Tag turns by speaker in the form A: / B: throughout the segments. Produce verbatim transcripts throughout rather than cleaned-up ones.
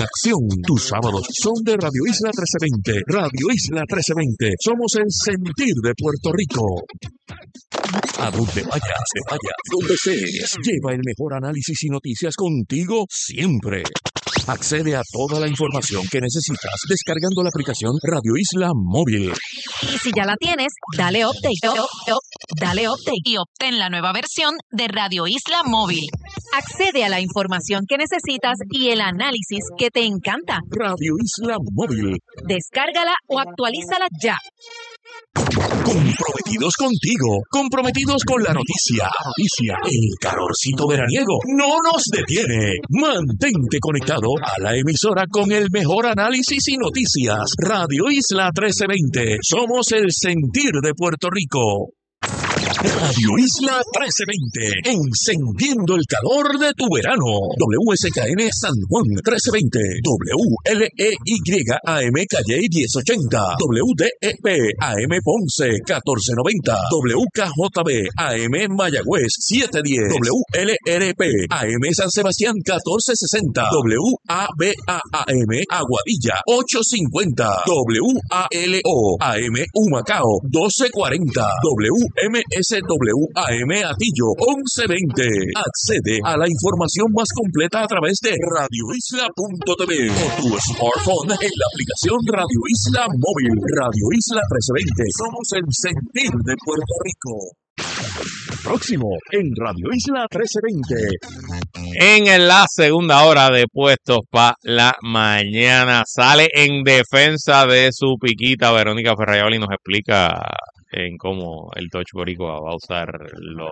A: acción. Tus sábados son de Radio Isla trece veinte. Radio Isla trece veinte. Somos el sentir de Puerto Rico. A donde vayas, te vayas, donde seas, lleva el mejor análisis y noticias contigo siempre. Accede a toda la información que necesitas descargando la aplicación Radio Isla Móvil.
B: Y si ya la tienes, dale update, up, up, dale update y obtén la nueva versión de Radio Isla Móvil. Accede a la información que necesitas y el análisis que te encanta.
A: Radio Isla Móvil.
B: Descárgala o actualízala ya.
A: Comprometidos contigo, comprometidos con la noticia. Noticia, el calorcito veraniego no nos detiene. Mantente conectado a la emisora con el mejor análisis y noticias. Radio Isla trece veinte. Somos el sentir de Puerto Rico. Radio Isla trece veinte, encendiendo el calor de tu verano. W S K N San Juan trece veinte, W L E Y A M Calle diez ochenta, W D E P A M Ponce catorce noventa, W K J B A M Mayagüez setecientos diez, W L R P A M San Sebastián catorce sesenta, W A B A A M Aguadilla ochocientos cincuenta, W A L O A M Humacao doce cuarenta, W M S W A M Atillo once veinte. Accede a la información más completa a través de radio isla punto t v o tu smartphone en la aplicación Radio Isla Móvil. Radio Isla trece veinte. Somos el sentir de Puerto Rico. Próximo en Radio Isla trece veinte.
C: En la segunda hora de Puestos para la Mañana sale en defensa de su piquita Verónica Ferrayol y nos explica en cómo el Touch Boricua va a usar los,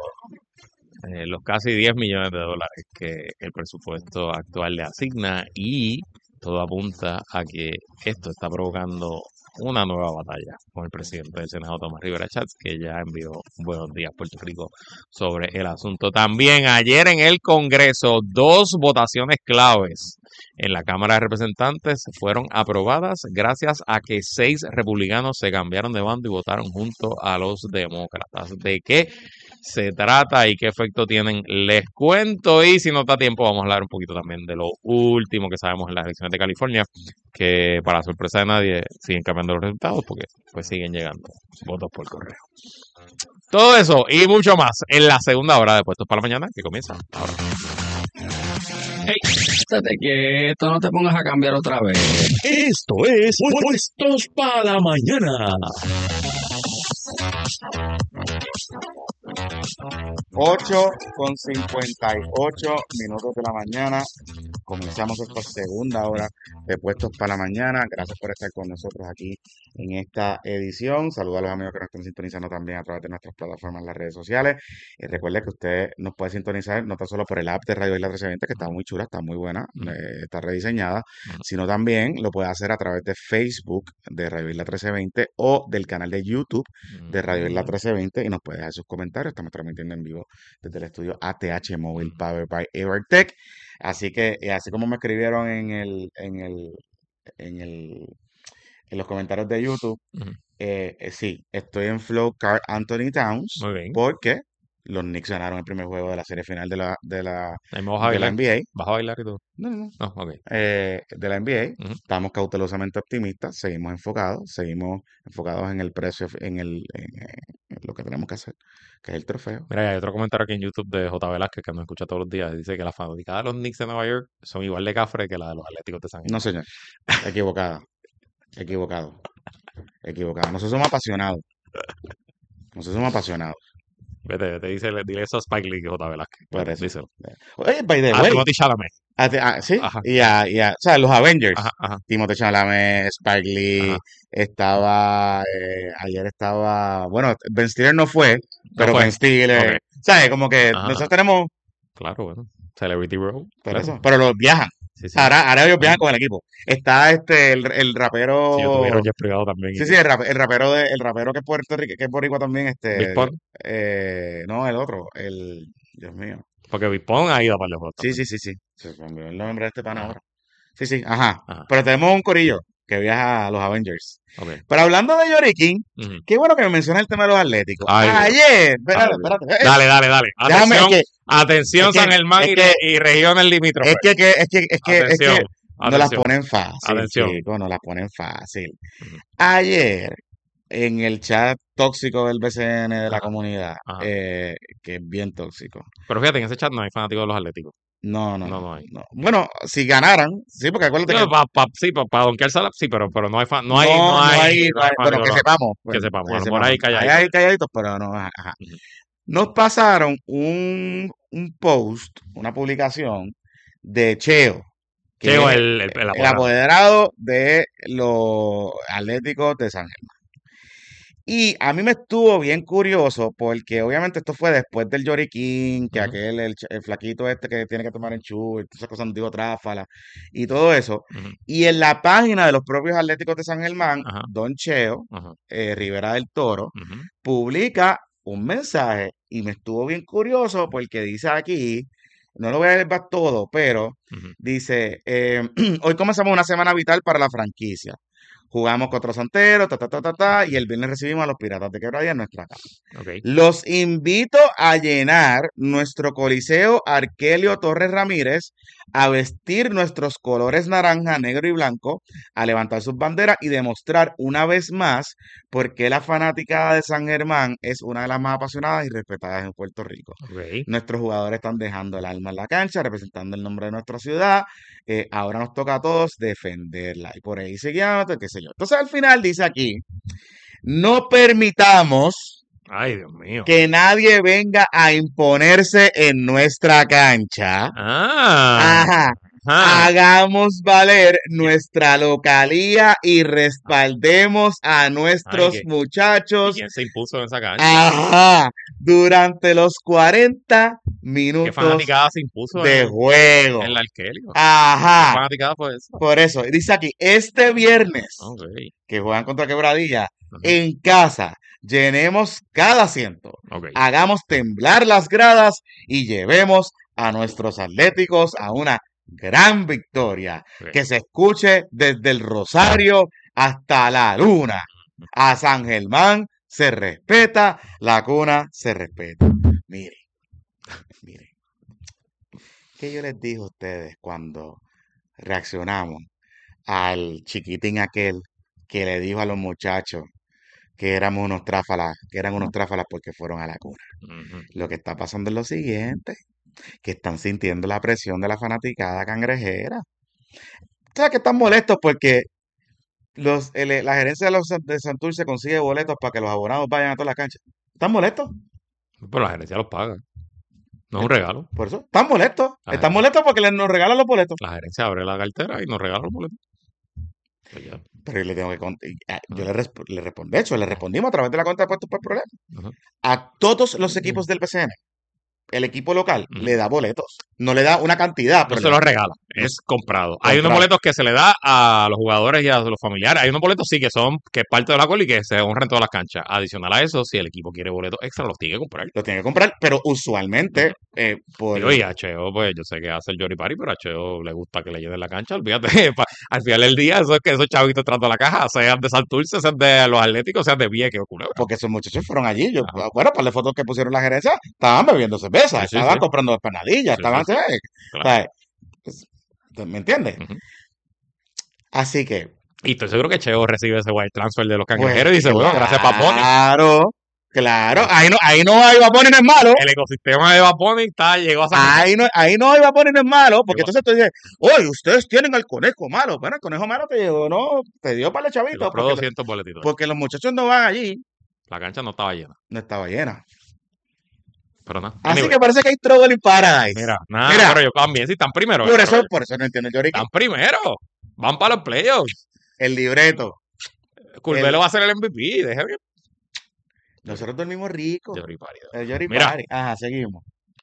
C: eh, los casi diez millones de dólares que el presupuesto actual le asigna, y todo apunta a que esto está provocando una nueva batalla con el presidente del Senado, Tomás Rivera Schatz, que ya envió Buenos Días Puerto Rico sobre el asunto. También ayer en el Congreso, dos votaciones claves en la Cámara de Representantes fueron aprobadas gracias a que seis republicanos se cambiaron de bando y votaron junto a los demócratas. ¿De qué se trata y qué efecto tienen? Les cuento, y si no da tiempo vamos a hablar un poquito también de lo último que sabemos en las elecciones de California, que para sorpresa de nadie siguen cambiando los resultados porque pues siguen llegando votos por correo. Todo eso y mucho más en la segunda hora de Puestos para la Mañana, que comienza ahora.
D: Hey, estate quieto, no te pongas a cambiar otra vez.
A: Esto es Puestos para la Mañana.
E: ocho con cincuenta y ocho minutos de la mañana. Comenzamos esta segunda hora de Puestos para la Mañana. Gracias por estar con nosotros aquí en esta edición. Saludos a los amigos que nos están sintonizando también a través de nuestras plataformas en las redes sociales. Y recuerde que usted nos puede sintonizar no tan solo por el app de Radio Isla trece veinte, que está muy chula, está muy buena, mm. eh, está rediseñada, mm. sino también lo puede hacer a través de Facebook de Radio Isla trece veinte o del canal de YouTube mm. de Radio Isla trece veinte, y nos puede dejar sus comentarios. Estamos transmitiendo en vivo desde el estudio A T H Mobile Powered by Evertech. Así que, así como me escribieron en el, en el, en el, en los comentarios de YouTube, uh-huh. eh, eh, sí, estoy en Flow Carl Anthony Towns, porque los Knicks ganaron el primer juego de la serie final de la, de la, de la N B A.
C: ¿Vas a bailar y todo?
E: No, no, no.
C: Oh, okay.
E: eh, de la N B A. Uh-huh. Estamos cautelosamente optimistas, seguimos enfocados, seguimos enfocados en el precio, en el, en, en lo que tenemos que hacer, que es el trofeo.
C: Mira, hay otro comentario aquí en YouTube de J. Velázquez, que nos escucha todos los días. Dice que las fanaticadas de los Knicks de Nueva York son igual de cafre que la de los Atléticos de San Diego.
E: No, señor. Equivocada. Equivocado. Equivocado. Nosotros somos apasionados. Nosotros somos apasionados.
C: Vete, vete, dice, dile eso a Spike Lee, J. Velázquez.
E: Por eso.
C: Díselo.
E: Oye, by the
C: a
E: way.
C: Timothée Chalamet.
E: A, a, sí, ajá. y a, y a, o sea, los Avengers.
C: Ajá, ajá.
E: Timothée Chalamet, Spike Lee, ajá. estaba, eh, ayer estaba, bueno, Ben Stiller no fue, pero no fue. Ben Stiller, okay. ¿sabes? Como que ajá. nosotros tenemos.
C: Claro, bueno, Celebrity Row.
E: Claro. Eso, pero los viajan. Sí, sí. Ahora, ahora ellos viajan con el equipo. Está este, el, el rapero.
C: Sí, yo tuvieron Jeff Privado también.
E: Sí, sí, el, rap, el rapero de, el rapero que es Puerto Rico, que es boricua también, este.
C: Big Pun.
E: Eh, no, el otro, el, Dios mío.
C: Porque Big Pun ha ido para los otros.
E: Sí, sí, sí, sí. Se cambió el nombre de este pan ahora. Sí, sí, ajá. ajá. Pero tenemos un corillo que viaja a los Avengers. Okay. Pero hablando de Yorikin, uh-huh. qué bueno que me menciona el tema de los Atléticos. Ay, Ayer, espérate, espérate.
C: Dale, dale, dale. Atención, Déjame, es que, atención es que, San Germán es que, y regiones limítrofes.
E: Es que, que, es que, es que, es que No las
C: Atención,
E: ponen fácil,
C: atención.
E: chicos, no las ponen fácil.
C: Ujú.
E: Ayer, en el chat tóxico del B C N de la
C: Ajá,
E: comunidad,
C: ajá.
E: eh, que es bien tóxico.
C: Pero fíjate, en ese chat no hay fanáticos de los Atléticos.
E: No, no,
C: No, no hay.
E: no. Bueno, si ganaran, sí, porque acuérdate que
C: Digo, pa, pa- sí, para pa donkear sala, sí, pero, pero no hay, fa- no hay,
E: no,
C: no
E: no
C: hay,
E: hay,
C: no
E: no
C: hay
E: hay- bueno,
C: fanáticos
E: que
C: de los-
E: sepamos,
C: que
E: bueno,
C: sepamos,
E: que
C: a lo mejor
E: sepamos.
C: hay
E: Ahí
C: calladitos.
E: hay calladitos, pero no, ajá, ajá.
C: Ujú.
E: Nos pasaron un, un post, una publicación de Cheo, que
C: Cheo,
E: es
C: el, el, el
E: el
C: apoderado.
E: apoderado de los Atléticos de San Germán. Y a mí me estuvo bien curioso porque obviamente esto fue después del Lloriquín, que
C: Ujú.
E: aquel, el, ch- el flaquito este que tiene que tomar enchu, y todas esas cosas, digo, tráfala, y todo eso.
C: Ujú.
E: Y en la página de los propios Atléticos de San Germán,
C: Ajá,
E: Don Cheo,
C: ajá.
E: eh, Rivera del Toro,
C: Ujú.
E: publica un mensaje y me estuvo bien curioso porque dice aquí, no lo voy a leer más todo, pero
C: Ujú.
E: dice, eh, hoy comenzamos una semana vital para la franquicia. Jugamos contra los Santeros, ta, ta, ta, ta, ta, y el viernes recibimos a los Piratas de Quebradilla en nuestra casa.
C: Ok.
E: Los invito a llenar nuestro Coliseo Arkelio Torres Ramírez, a vestir nuestros colores naranja, negro y blanco, a levantar sus banderas y demostrar una vez más por qué la fanaticada de San Germán es una de las más apasionadas y respetadas en Puerto Rico.
C: Ok.
E: Nuestros jugadores están dejando el alma en la cancha, representando el nombre de nuestra ciudad. Eh, ahora nos toca a todos defenderla. Y por ahí seguimos, qué sé yo. Entonces al final dice aquí, no permitamos
C: Ay, Dios mío.
E: que nadie venga a imponerse en nuestra cancha.
C: Ah,
E: Ajá.
C: ajá.
E: Hagamos valer nuestra localía y respaldemos a
C: Ay,
E: nuestros
C: ¿qué- ¿y
E: muchachos.
C: quién se impuso en esa cancha?
E: Ajá. Durante los cuarenta
C: ¿Qué
E: minutos
C: fanaticada se impuso
E: de
C: en,
E: juego.
C: en la Arkelio? ¿Qué
E: Ajá.
C: fanaticada fue esa?
E: Por eso, dice aquí, este viernes
C: Ok.
E: que juegan contra Quebradilla,
C: Ajá.
E: en casa, llenemos cada asiento,
C: Ok.
E: hagamos temblar las gradas y llevemos a nuestros atléticos a una gran victoria.
C: Ok.
E: Que se escuche desde el Rosario hasta la Luna. A San Germán se respeta, la cuna se respeta. Miren, miren, ¿qué yo les dije a ustedes cuando reaccionamos al chiquitín aquel que le dijo a los muchachos que éramos unos tráfalas, que eran unos tráfalas porque fueron a la cuna?
C: Ujú.
E: Lo que está pasando es lo siguiente, que están sintiendo la presión de la fanaticada cangrejera. O sea, que están molestos porque los, el- la gerencia de, los, de Santurce consigue boletos para que los abonados vayan a todas las canchas. ¿Están molestos?
C: Pero la gerencia los paga. No es un regalo.
E: Por eso, están molestos.
C: La
E: Están
C: gerencia,
E: molestos porque les, nos regalan los boletos.
C: la gerencia abre la cartera y nos regala los boletos. Pues ya.
E: Pero yo le tengo que cont- y, ah, yo
C: Ajá.
E: le, resp- le respondí, de hecho, le respondimos a través de la cuenta de puestos por problema.
C: Ajá.
E: A todos los equipos del P C N, el equipo local
C: Ujú.
E: le da boletos. No le da una cantidad,
C: No
E: pero
C: se
E: le
C: los
E: da.
C: regala,
E: No
C: es comprado. Hay unos
E: comprado.
C: boletos que se le da a los jugadores y a los familiares. Hay unos boletos sí que son, que es parte de la cola y que se honran en todas las canchas. Adicional a eso, si el equipo quiere boletos extra, los tiene que comprar.
E: Lo tiene que comprar, pero usualmente eh, por...
C: Digo, y a Cheo, pues yo sé que hace el Jory Party, pero a Cheo le gusta que le llenen la cancha. Olvídate, pa- al final del día, eso es que esos chavitos tratando la caja, sean de Santurce, sean de los Atléticos, sean de Vieques o Culebra.
E: Porque esos muchachos fueron allí. Yo,
C: Ajá.
E: bueno, para las fotos que pusieron la gerencia, estaban bebiendo cerveza,
C: Sí, sí,
E: estaban
C: sí.
E: comprando empanadillas,
C: Sí,
E: estaban...
C: sí, sí.
E: ¿sabes?
C: Claro.
E: ¿Sabes? Pues, ¿me entiendes?
C: Ujú.
E: Así que,
C: Y estoy seguro que Cheo recibe ese wire transfer de los
E: pues,
C: cangrejeros y dice, bueno, gracias Bad Bunny.
E: claro, claro. Ahí no, ahí no hay Bad Bunny, no es malo.
C: El ecosistema de Bad Bunny está, llegó a San Germán.
E: Ahí no, ahí no hay Bad Bunny, no es malo. Porque
C: Llegó-
E: entonces tú dices, oye, ustedes tienen al conejo malo. Bueno, el conejo malo te llegó, no, te dio para el
C: y
E: chavito.
C: compró
E: Porque,
C: doscientos boletitos.
E: porque los muchachos no van allí.
C: La cancha no estaba llena.
E: No estaba llena.
C: Pero nada.
E: Así
C: Anyway,
E: que parece que hay trouble in paradise.
C: mira, nada,
E: Mira,
C: pero yo también, si están primero.
E: por
C: eh,
E: eso, por eso no entiendo yo ahorita.
C: Están primero. Van para los playoffs.
E: El libreto.
C: Curvelo
E: El-
C: va a ser el M V P. Deja que.
E: Nosotros dormimos rico.
C: Jory Party.
E: El Yori
C: Mira.
E: Party. Ajá, seguimos.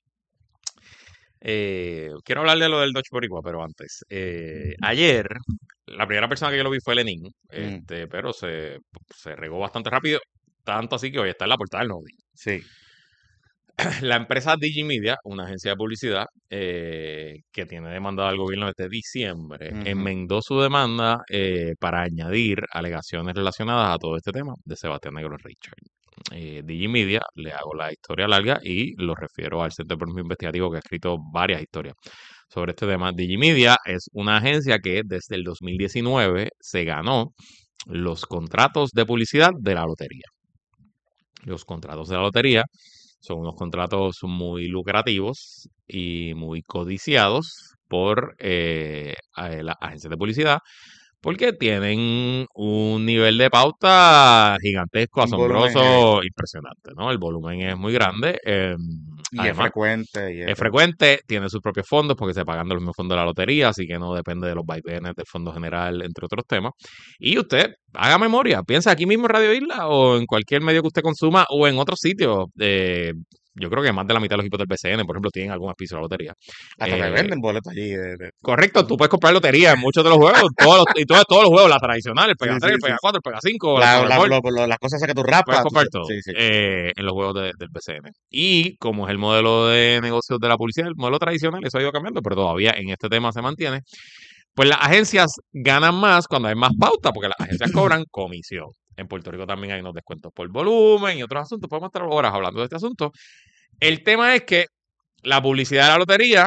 C: Eh, quiero hablar de lo del Dodge Boricua, pero antes. Eh, ayer, la primera persona que yo lo vi fue Lenin, este, pero se, se regó bastante rápido, tanto así que hoy está en la portada del nuevo día.
E: Sí.
C: La empresa Digimedia, una agencia de publicidad eh, que tiene demandada al gobierno desde diciembre,
E: Ujú.
C: enmendó su demanda eh, para añadir alegaciones relacionadas a todo este tema de Sebastián Negro Richard. Eh, Digimedia, le hago la historia larga y lo refiero al Centro de Periodismo Investigativo que ha escrito varias historias sobre este tema. Digimedia es una agencia que desde el dos mil diecinueve se ganó los contratos de publicidad de la lotería. Los contratos de la lotería son unos contratos muy lucrativos y muy codiciados por eh, a- las agencias de publicidad porque tienen un nivel de pauta gigantesco,
E: Un volumen heavy.
C: asombroso, impresionante, ¿no? El volumen es muy grande. eh,
E: Y es
C: además,
E: frecuente. Y es
C: es frecuente, tiene sus propios fondos porque se pagan de los mismos fondos de la lotería, así que no depende de los vaivenes del Fondo General, entre otros temas. Y usted haga memoria, piensa aquí mismo en Radio Isla o en cualquier medio que usted consuma o en otros sitios. eh, yo creo que más de la mitad de los equipos del B C N, por ejemplo, tienen algún auspicio de la lotería.
E: Hasta te
C: Eh,
E: venden boletos allí. De, de-
C: Correcto, tú puedes comprar lotería en muchos de los juegos, todos los, y todos, todos los juegos, la tradicional, el
E: Sí,
C: Pega
E: sí,
C: tres, el
E: sí.
C: Pega cuatro, el Pega cinco, la
E: La-
C: Super
E: la-
C: Bowl,
E: lo- lo- las cosas esas que tú
C: puedes
E: raspas. tú
C: comprar
E: sa-
C: todo
E: Sí, sí.
C: eh, en los juegos de- del B C N. Y como es el modelo de negocios de la publicidad, el modelo tradicional, eso ha ido cambiando, pero todavía en este tema se mantiene. Pues las agencias ganan más cuando hay más pauta, porque las agencias cobran comisión. En Puerto Rico también hay unos descuentos por volumen y otros asuntos. Podemos estar horas hablando de este asunto. El tema es que la publicidad de la lotería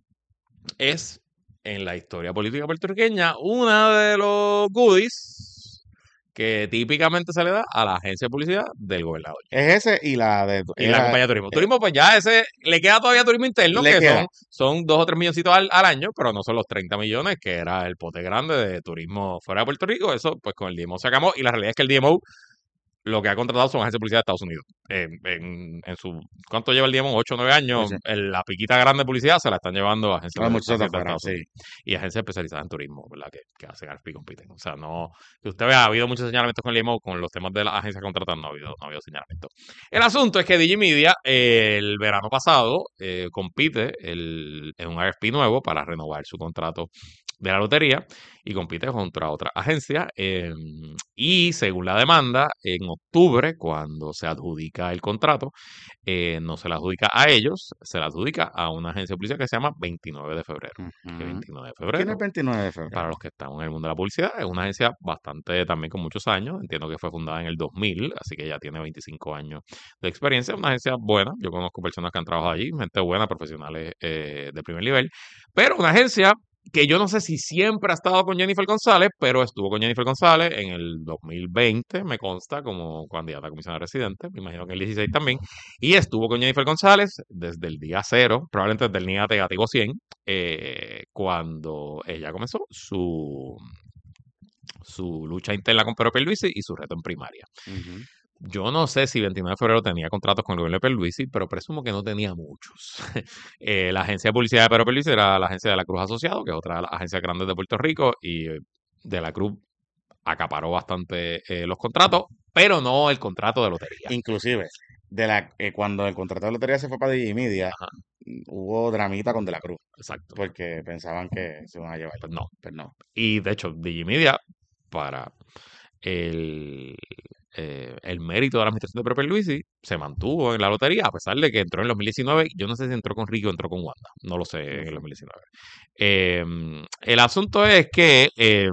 C: es, en la historia política puertorriqueña, una de los goodies que típicamente se le da a la agencia de publicidad del gobernador.
E: Es ese y la de.
C: Y la
E: era-
C: compañía de turismo. Turismo, pues ya ese, le queda todavía turismo interno,
E: Le
C: que
E: queda.
C: son, son dos o tres milloncitos al, al año, pero no son los treinta millones, que era el pote grande de turismo fuera de Puerto Rico. Eso, pues con el D M O se acabó. Y la realidad es que el D M O lo que ha contratado son agencias de publicidad de Estados Unidos. En, en, en su, ¿cuánto lleva el D M O? ocho o nueve años.
E: Sí, sí.
C: El- la piquita grande de publicidad se la están llevando a agencias
E: Ah,
C: de,
E: muchos de
C: agencias de
E: afuera,
C: Estados
E: sí.
C: Unidos. Y agencias especializadas en turismo, ¿verdad? Que, que hacen R F P y compiten. O sea, no, que usted vea, ha habido muchos señalamientos con el D M O, con los temas de las agencias contratadas no ha habido, no ha habido señalamientos. El asunto es que Digimedia eh, el verano pasado eh, compite el, en un R F P nuevo para renovar su contrato de la lotería y compite contra otra agencia. eh, y según la demanda, en octubre, cuando se adjudica el contrato, eh, no se la adjudica a ellos, se la adjudica a una agencia de publicidad que se llama veintinueve de febrero. Que
E: Ujú.
C: veintinueve de
E: ¿Quién es
C: febrero,
E: el veintinueve de febrero?
C: para los que están en el mundo de la publicidad, es una agencia bastante también con muchos años. Entiendo que fue fundada en el dos mil, así que ya tiene veinticinco años de experiencia. Una agencia buena. Yo conozco personas que han trabajado allí, gente buena, profesionales eh, de primer nivel. Pero una agencia que yo no sé si siempre ha estado con Jennifer González, pero estuvo con Jennifer González en el dos mil veinte, me consta, como candidata a comisionada residente, me imagino que en el dieciséis también, y estuvo con Jennifer González desde el día cero, probablemente desde el día negativo cien, eh, cuando ella comenzó su, su lucha interna con Pedro Pierluisi y su reto en primaria.
E: Ujú.
C: Yo no sé si veintinueve de febrero tenía contratos con el gobierno de Pierluisi, pero presumo que no tenía muchos. Eh, la agencia de publicidad de Pedro Pierluisi era la agencia de la Cruz Asociado, que es otra de las agencias grandes de Puerto Rico, y eh, de la Cruz acaparó bastante eh, los contratos, pero no el contrato de lotería.
E: Inclusive, de la, eh, cuando el contrato de lotería se fue para Digimedia,
C: Ajá,
E: mm, hubo dramita con De la Cruz,
C: exacto.
E: porque pensaban que se iban a llevar.
C: Pues no.
E: Pues no.
C: Y de hecho, Digimedia, para el, eh, el mérito de la administración de Pedro Pierluisi, se mantuvo en la lotería, a pesar de que entró en el dos mil diecinueve. Yo no sé si entró con Ricky o entró con Wanda. No lo sé
E: No
C: en el
E: sé.
C: dos mil diecinueve. Eh, el asunto es que eh,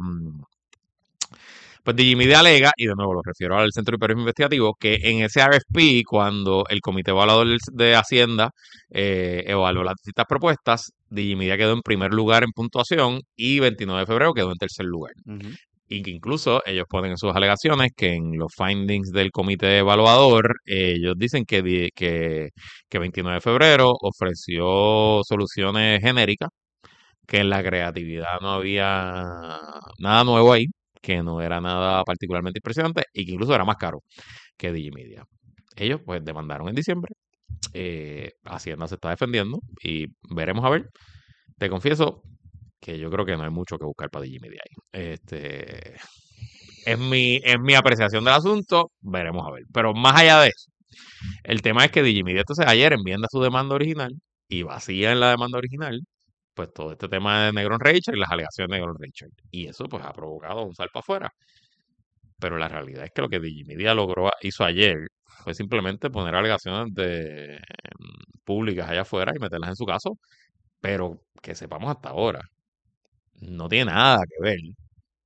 C: pues Digimedia alega, y de nuevo lo refiero al Centro de Periodismo Investigativo, que en ese R F P, cuando el Comité Evaluador del- de Hacienda eh, evaluó las distintas propuestas, Digimedia quedó en primer lugar en puntuación y veintinueve de febrero quedó en tercer lugar.
E: Ujú.
C: Y que incluso ellos ponen en sus alegaciones que en los findings del comité evaluador, eh, ellos dicen que, di- que, que veintinueve de febrero ofreció soluciones genéricas, que en la creatividad no había nada nuevo ahí, que no era nada particularmente impresionante y que incluso era más caro que Digimedia. Ellos pues demandaron en diciembre, eh, Hacienda se está defendiendo y veremos a ver. Te confieso que yo creo que no hay mucho que buscar para Digimedia ahí. Este, es mi, es mi apreciación del asunto, veremos a ver. Pero más allá de eso, el tema es que Digimedia entonces ayer enmienda su demanda original y vacía en la demanda original pues todo este tema de Negron Rachel y las alegaciones de Negron Rachel. Y eso pues ha provocado un salto afuera. Pero la realidad es que lo que Digimedia logró, hizo ayer fue simplemente poner alegaciones de, em, públicas allá afuera y meterlas en su caso, pero que sepamos hasta ahora, no tiene nada que ver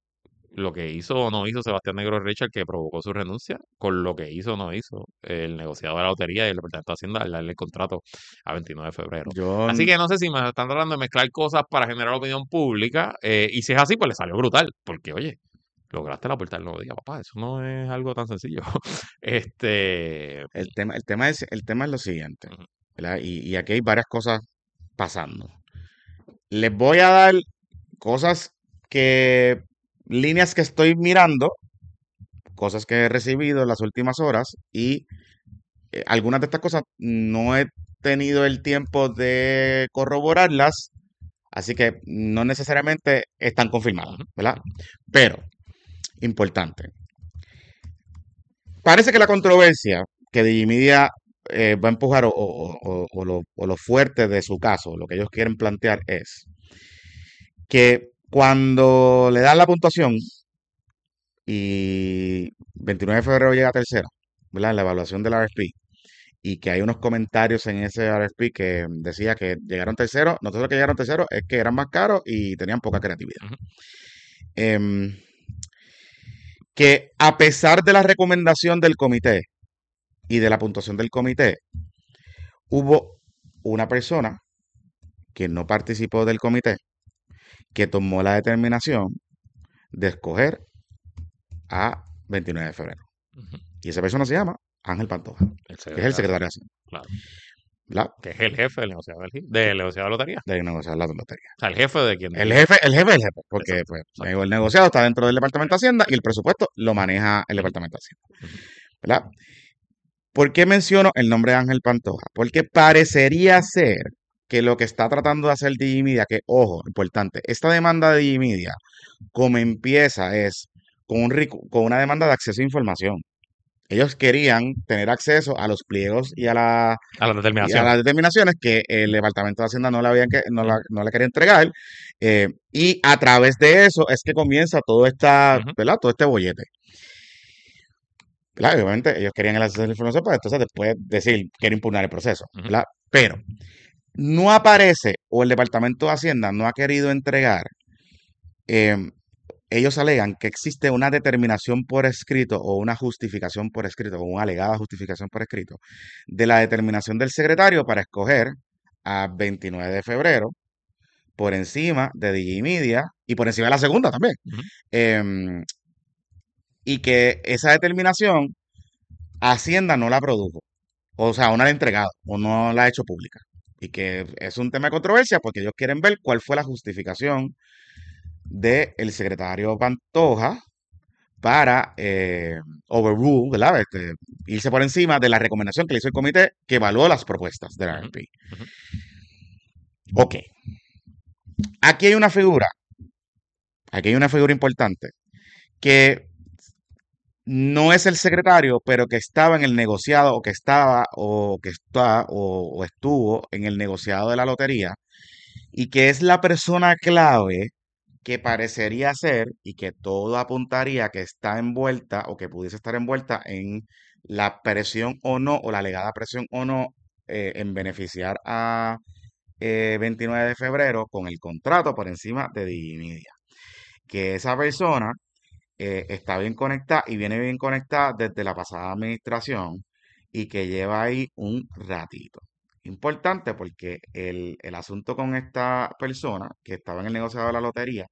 C: lo que hizo o no hizo Sebastián Negro Richard que provocó su renuncia, con lo que hizo o no hizo el negociado de la lotería y el Departamento de Hacienda al darle el contrato a veintinueve de febrero.
E: Yo,
C: Así que no sé si me están tratando de mezclar cosas para generar opinión pública, eh, y si es así, pues le salió brutal, porque oye, lograste la puerta del nuevo día, papá, eso no es algo tan sencillo. Este,
E: el tema, el tema es, el tema es lo siguiente,
C: Ujú.
E: ¿verdad? Y, y aquí hay varias cosas pasando. Les voy a dar cosas que, líneas que estoy mirando, cosas que he recibido en las últimas horas y eh, algunas de estas cosas no he tenido el tiempo de corroborarlas, así que no necesariamente están confirmadas,
C: Ujú.
E: ¿verdad? Pero, importante, parece que la controversia que Digimedia eh, va a empujar o, o- o- o lo, o lo fuerte de su caso, lo que ellos quieren plantear es que cuando le dan la puntuación y veintinueve de febrero llega tercero, ¿verdad? En la evaluación del R F P, y que hay unos comentarios en ese R F P que decía que llegaron terceros, no solo que llegaron terceros, es que eran más caros y tenían poca creatividad.
C: Ujú.
E: Em, que a pesar de la recomendación del comité y de la puntuación del comité, hubo una persona que no participó del comité que tomó la determinación de escoger a veintinueve de febrero.
C: Ujú.
E: Y esa persona se llama Ángel Pantoja,
C: El
E: que es el
C: secretario,
E: secretario de Hacienda,
C: claro,
E: ¿verdad?
C: que es el jefe del negociado del, del negociado de la lotería.
E: De negociar la lotería.
C: O sea, el jefe de quien
E: El
C: decide.
E: jefe, el jefe es el jefe, porque
C: Exacto,
E: pues,
C: exacto.
E: el negociado está dentro del Departamento de Hacienda y el presupuesto lo maneja el
C: Ujú,
E: Departamento de Hacienda,
C: ujú.
E: ¿verdad? ¿Por qué menciono el nombre de Ángel Pantoja? Porque parecería ser que lo que está tratando de hacer Digimedia, que ojo, importante, esta demanda de Digimedia, como empieza es con, un, rico- con una demanda de acceso a información. Ellos querían tener acceso a los pliegos y a, la,
C: A la
E: y a
C: determinación.
E: las determinaciones que el Departamento de Hacienda no le, habían que, no la, no le quería entregar. eh, y a través de eso es que comienza todo, esta,
C: Ujú.
E: ¿verdad? Todo este bollete. ¿Verdad? Y obviamente ellos querían el acceso a la información para entonces después decir, quiero impugnar el proceso.
C: Ujú.
E: ¿Verdad? Pero no aparece o el Departamento de Hacienda no ha querido entregar. em, Ellos alegan que existe una determinación por escrito o una justificación por escrito o una alegada justificación por escrito de la determinación del secretario para escoger a veintinueve de febrero por encima de Digimedia y por encima de la segunda también.
C: Ujú.
E: Em, y que esa determinación Hacienda no la produjo, o sea, o no la ha entregado o no la ha hecho pública. Y que es un tema de controversia porque ellos quieren ver cuál fue la justificación del secretario Pantoja para eh, overrule, ¿verdad? Este, irse por encima de la recomendación que le hizo el comité que evaluó las propuestas del
C: Ujú.
E: R F P.
C: Ujú.
E: Ok, aquí hay una figura, aquí hay una figura importante que no es el secretario, pero que estaba en el negociado o que estaba o que está o, o estuvo en el negociado de la lotería y que es la persona clave que parecería ser y que todo apuntaría que está envuelta o que pudiese estar envuelta en la presión o no, o la alegada presión o no, eh, en beneficiar a eh, veintinueve de febrero con el contrato por encima de Digimedia. Que esa persona eh, está bien conectada y viene bien conectada desde la pasada administración y que lleva ahí un ratito. Importante porque el, el asunto con esta persona que estaba en el negocio de la lotería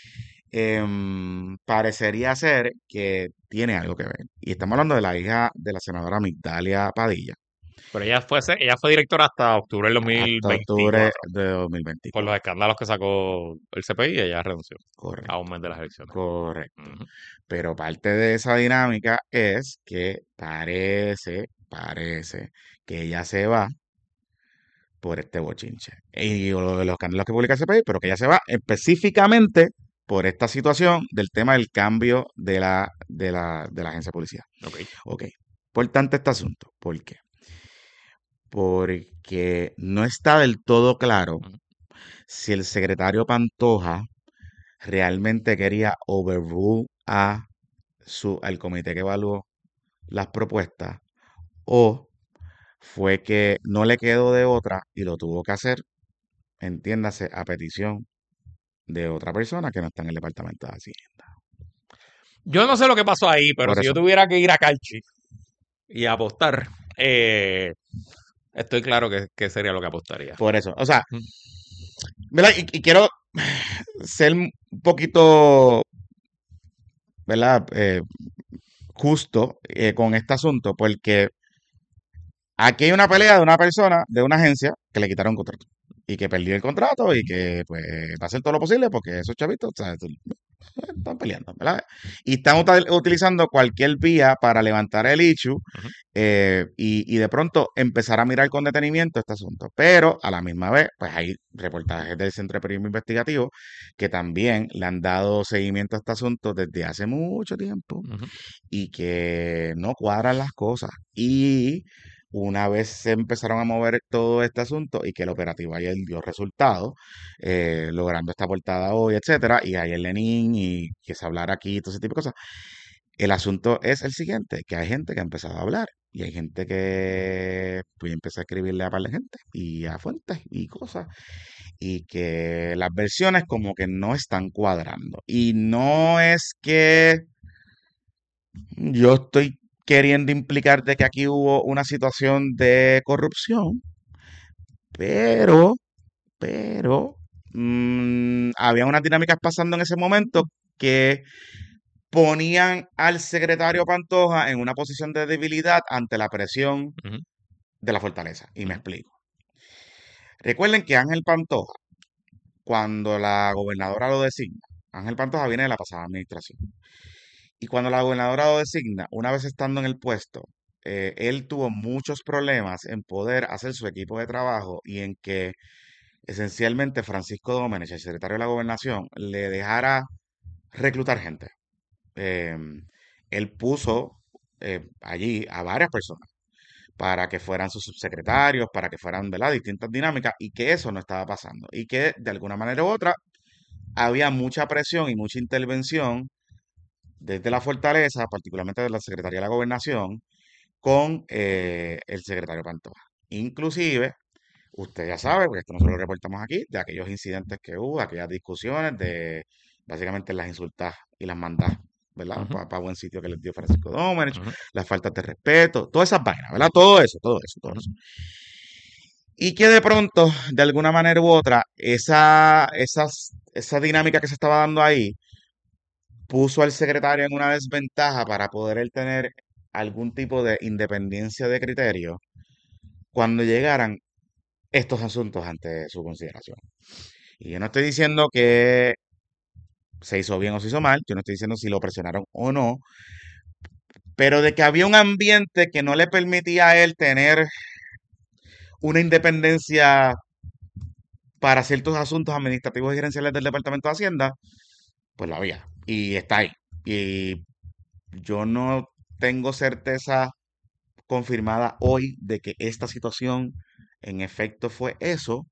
E: em, parecería ser que tiene algo que ver. Y estamos hablando de la hija de la senadora Migdalia Padilla,
C: Pero ella fue, se- ella fue directora hasta octubre del
E: hasta octubre
C: dos mil veinticuatro.
E: de
C: Por los
E: dos mil veinticuatro.
C: escándalos que sacó el C P I, ella renunció a un
E: Correcto,
C: mes de las elecciones.
E: correcto.
C: Ujú.
E: Pero parte de esa dinámica es que parece, parece que ella se va por este bochinche. Y lo de los escándalos que publica el C P I, pero que ella se va específicamente por esta situación del tema del cambio de la, de la, de la agencia de policía.
C: Ok.
E: Ok, importante este asunto. ¿Por qué? Porque no está del todo claro
C: Ujú.
E: si el secretario Pantoja realmente quería overrule a su, al comité que evaluó las propuestas o fue que no le quedó de otra y lo tuvo que hacer, entiéndase, a petición de otra persona que no está en el departamento de Hacienda.
C: Yo no sé lo que pasó ahí, pero
E: Por
C: si
E: eso.
C: yo tuviera que ir a Calchi y apostar, eh, estoy claro que, que sería lo que apostaría.
E: Por eso. O sea,
C: Ujú.
E: ¿verdad? Y, y quiero ser un poquito, ¿verdad? Eh, justo eh, con este asunto, porque aquí hay una pelea de una persona, de una agencia, que le quitaron un contrato. Y que perdió el contrato y que pues va a hacer todo lo posible porque esos chavitos, o sea, tú- están peleando, ¿verdad? Y están util- utilizando cualquier vía para levantar el issue
C: Ujú.
E: eh, y, y de pronto empezar a mirar con detenimiento este asunto. Pero a la misma vez, pues hay reportajes del Centro de Periodismo Investigativo que también le han dado seguimiento a este asunto desde hace mucho tiempo
C: Ujú.
E: y que no cuadran las cosas. Y una vez se empezaron a mover todo este asunto y que el operativo ayer dio resultados, eh, logrando esta portada hoy, etcétera, y ayer Lenin y que se hablara aquí y todo ese tipo de cosas. El asunto es el siguiente, que hay gente que ha empezado a hablar y hay gente que pues empezó a escribirle a par de gente y a fuentes y cosas y que las versiones como que no están cuadrando. Y no es que yo estoy queriendo implicar de que aquí hubo una situación de corrupción, pero, pero, mm, había unas dinámicas pasando en ese momento que ponían al secretario Pantoja en una posición de debilidad ante la presión
C: Ujú.
E: de la fortaleza. Y me
C: Ujú.
E: explico. Recuerden que Ángel Pantoja, cuando la gobernadora lo designa, Ángel Pantoja viene de la pasada administración. Y cuando la gobernadora lo designa, una vez estando en el puesto, eh, él tuvo muchos problemas en poder hacer su equipo de trabajo y en que esencialmente Francisco Domenech, el secretario de la gobernación, le dejara reclutar gente. Eh, Él puso eh, allí a varias personas para que fueran sus subsecretarios, para que fueran, ¿verdad?, distintas dinámicas y que eso no estaba pasando. Y que de alguna manera u otra había mucha presión y mucha intervención desde la fortaleza, particularmente de la Secretaría de la Gobernación, con eh, el secretario Pantoja. Inclusive, usted ya sabe, porque esto nosotros lo reportamos aquí, de aquellos incidentes que hubo, aquellas discusiones de básicamente las insultas y las mandas, ¿verdad?
C: Ujú.
E: Para buen sitio que les dio Francisco Domenech,
C: Ujú.
E: las faltas de respeto, todas esas vainas, ¿verdad? Todo eso, todo eso, todo
C: Ujú.
E: eso. Y que de pronto, de alguna manera u otra, esa, esas, esa dinámica que se estaba dando ahí, puso al secretario en una desventaja para poder él tener algún tipo de independencia de criterio cuando llegaran estos asuntos ante su consideración. Y yo no estoy diciendo que se hizo bien o se hizo mal, yo no estoy diciendo si lo presionaron o no, pero de que había un ambiente que no le permitía a él tener una independencia para ciertos asuntos administrativos y gerenciales del Departamento de Hacienda, pues lo había. Y está ahí. Y yo no tengo certeza confirmada hoy de que esta situación en efecto fue eso,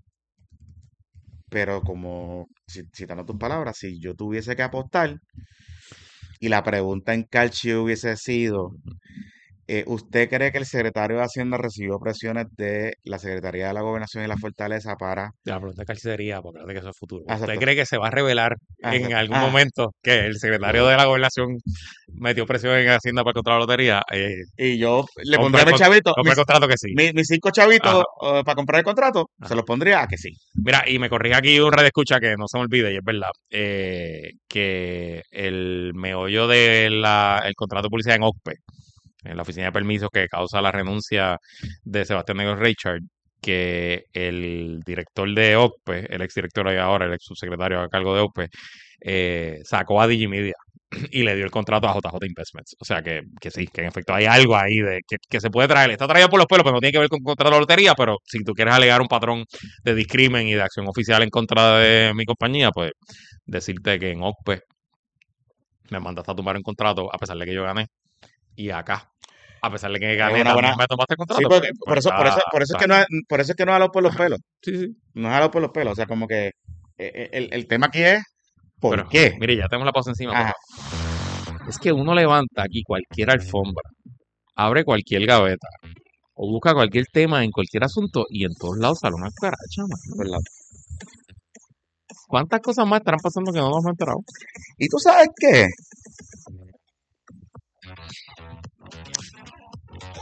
E: pero como ci- citando tus palabras, si yo tuviese que apostar y la pregunta en Calcio hubiese sido, eh, ¿usted cree que el secretario de Hacienda recibió presiones de la Secretaría de la Gobernación y la Fortaleza para...
C: La pregunta casi sería, porque acuérdate que eso es futuro.
E: Ah,
C: ¿Usted
E: exacto,
C: cree que se va a revelar
E: ah,
C: en
E: exacto,
C: algún
E: ah,
C: momento que el secretario de la gobernación metió presión en Hacienda para contra la lotería? Eh,
E: y yo le pondría
C: compra,
E: a mi
C: con-
E: chavito,
C: compra el
E: mis,
C: contrato que sí.
E: mis, mis cinco chavitos
C: Ajá,
E: eh, para comprar el contrato, se
C: ajá.
E: los pondría a que sí.
C: Mira, y me corrige aquí un red escucha que no se me olvide, y es verdad, eh, que el meollo del contrato de publicidad en O C P E, en la oficina de permisos que causa la renuncia de Sebastián Negro Richard, que el director de O C P E, el exdirector y ahora el ex subsecretario a cargo de O C P E, eh, sacó a Digimedia y le dio el contrato a J J Investments. O sea que, que sí, que en efecto hay algo ahí de que, que se puede traer. Está traído por los pelos, pero no tiene que ver con el contrato de la lotería. Pero si tú quieres alegar un patrón de discrimen y de acción oficial en contra de mi compañía, pues decirte que en O C P E me mandaste a tomar un contrato a pesar de que yo gané. Y acá, a pesar de que
E: Es
C: gané,
E: una
C: también
E: buena...
C: me tomaste el
E: Sí,
C: contrato. Pues,
E: porque por
C: pues
E: eso, por
C: está,
E: eso, por eso es
C: está.
E: que no, es- por eso es que no jalo por los pelos.
C: Sí, sí.
E: No jalo por los pelos. O sea, como que eh, eh, el, el tema aquí es ¿por
C: Pero,
E: qué?
C: mire, ya tenemos la pausa encima,
E: Ajá.
C: pero es que uno levanta aquí cualquier alfombra, abre cualquier gaveta, o busca cualquier tema en cualquier asunto y en todos lados sale una cucaracha, mano.
E: ¿Verdad?
C: ¿Cuántas cosas más estarán pasando que no nos hemos enterado?
E: ¿Y tú sabes qué?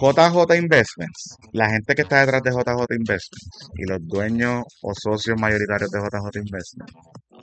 E: J J Investments, la gente que está detrás de J J Investments y los dueños o socios mayoritarios de J J Investments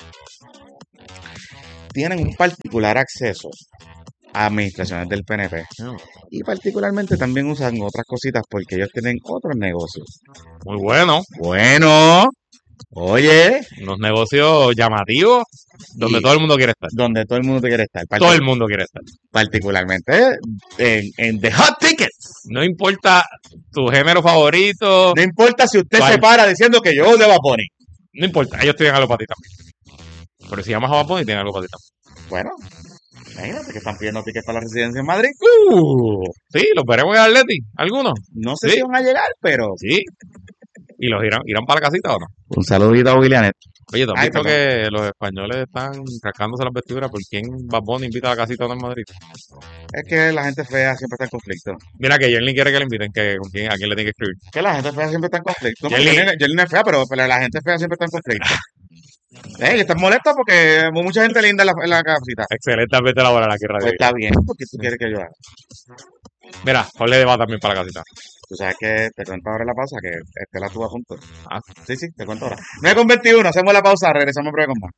E: tienen un particular acceso a administraciones del P N P y particularmente también usan otras cositas porque ellos tienen otros negocios.
C: Muy bueno.
E: Bueno, oye,
C: Unos negocios llamativos donde
E: Y-
C: todo el mundo quiere estar.
E: donde todo el mundo quiere estar. Partic-
C: Todo el mundo quiere estar.
E: Particularmente en, en The Hot Tickets.
C: No importa tu género favorito,
E: No importa si usted
C: ¿Cuál?
E: se para diciendo que yo de Bad Bunny.
C: no importa, ellos tienen algo para ti también. Pero si llamas a Bad Bunny, tienen algo para ti también.
E: Bueno, imagínate que están pidiendo tickets para la residencia en Madrid.
C: Uh, sí, los veremos en Atleti, algunos.
E: No sé
C: Sí.
E: si van a llegar, pero...
C: Sí. ¿Y los irán, irán para la casita o no?
E: Un saludito a Willianet.
C: Oye, ¿tú has
E: Ay,
C: visto
E: perdón.
C: que los españoles están rascándose las vestiduras por quién Bad Bunny invita a la casita o no en Madrid?
E: Es que la gente fea siempre está en conflicto.
C: Mira que Yerlin quiere que le inviten, que con quién, a quién le tiene que escribir.
E: Que la gente fea siempre está en conflicto.
C: Jelly.
E: Jelly es fea, pero, pero la gente fea siempre está en conflicto. Eh, y estás molesta porque hay mucha gente linda en la, en la casita.
C: Excelente ambiente laboral aquí en Radio
E: Pues
C: Isla.
E: está bien, porque tú quieres que yo haga.
C: Mira, Jorge va también para la casita.
E: Tú sabes que te cuento ahora la pausa, que Estela estuvo junto.
C: Ah.
E: Sí, sí, te cuento ahora. nueve con veintiuno, hacemos la pausa, regresamos en breve con más.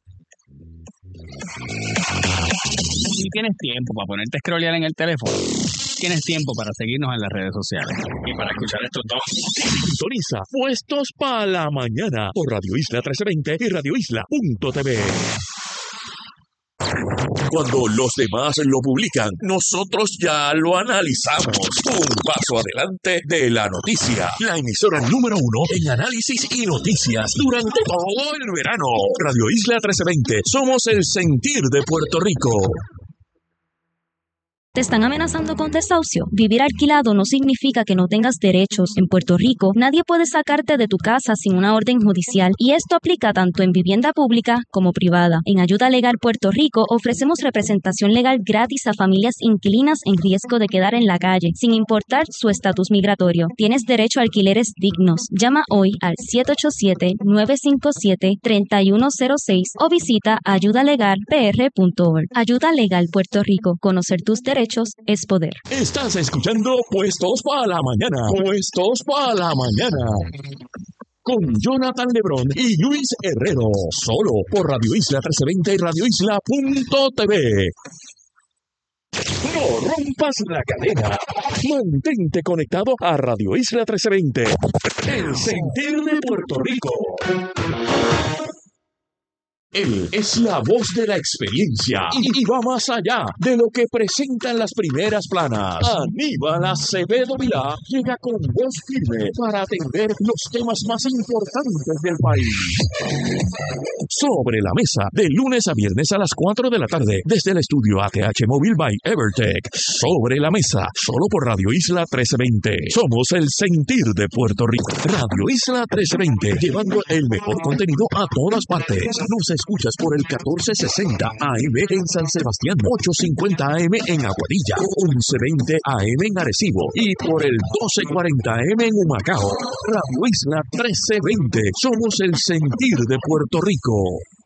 D: Si tienes tiempo para ponerte a scrollear en el teléfono, tienes tiempo para seguirnos en las redes sociales y para escuchar estos dos.
A: Sintoniza Puestos para la Mañana por Radio Isla trece veinte y radio isla punto t v. Cuando los demás lo publican, nosotros ya lo analizamos. Un paso adelante de la noticia. La emisora número uno en análisis y noticias durante todo el verano. Radio Isla trece veinte. Somos el sentir de Puerto Rico.
F: ¿Te están amenazando con desahucio? Vivir alquilado no significa que no tengas derechos. En Puerto Rico, nadie puede sacarte de tu casa sin una orden judicial y esto aplica tanto en vivienda pública como privada. En Ayuda Legal Puerto Rico ofrecemos representación legal gratis a familias inquilinas en riesgo de quedar en la calle, sin importar su estatus migratorio. Tienes derecho a alquileres dignos. Llama hoy al siete ocho siete, nueve cinco siete, tres uno cero seis o visita ayuda legal p r punto org. Ayuda Legal Puerto Rico. Conocer tus derechos es poder.
A: Estás escuchando Puestos para la Mañana. Puestos para la Mañana. Con Jonathan Lebrón y Luis Herrero. Solo por Radio Isla trece veinte y radio isla punto t v. No rompas la cadena. Mantente conectado a Radio Isla trece veinte. El sentir de Puerto Rico. Él es la voz de la experiencia y, y va más allá de lo que presentan las primeras planas. Aníbal Acevedo Vilá llega con voz firme para atender los temas más importantes del país. Sobre la mesa, de lunes a viernes a las cuatro de la tarde, desde el estudio A T H Mobile by Evertech. Sobre la mesa, solo por Radio Isla trece veinte. Somos el sentir de Puerto Rico. Radio Isla trece veinte, llevando el mejor contenido a todas partes. Nos escuchas por el catorce sesenta A M en San Sebastián, ochocientos cincuenta A M en Aguadilla, once veinte A M en Arecibo y por el doce cuarenta A M en Humacao. Radio Isla trece veinte. Somos el sentir de Puerto Rico.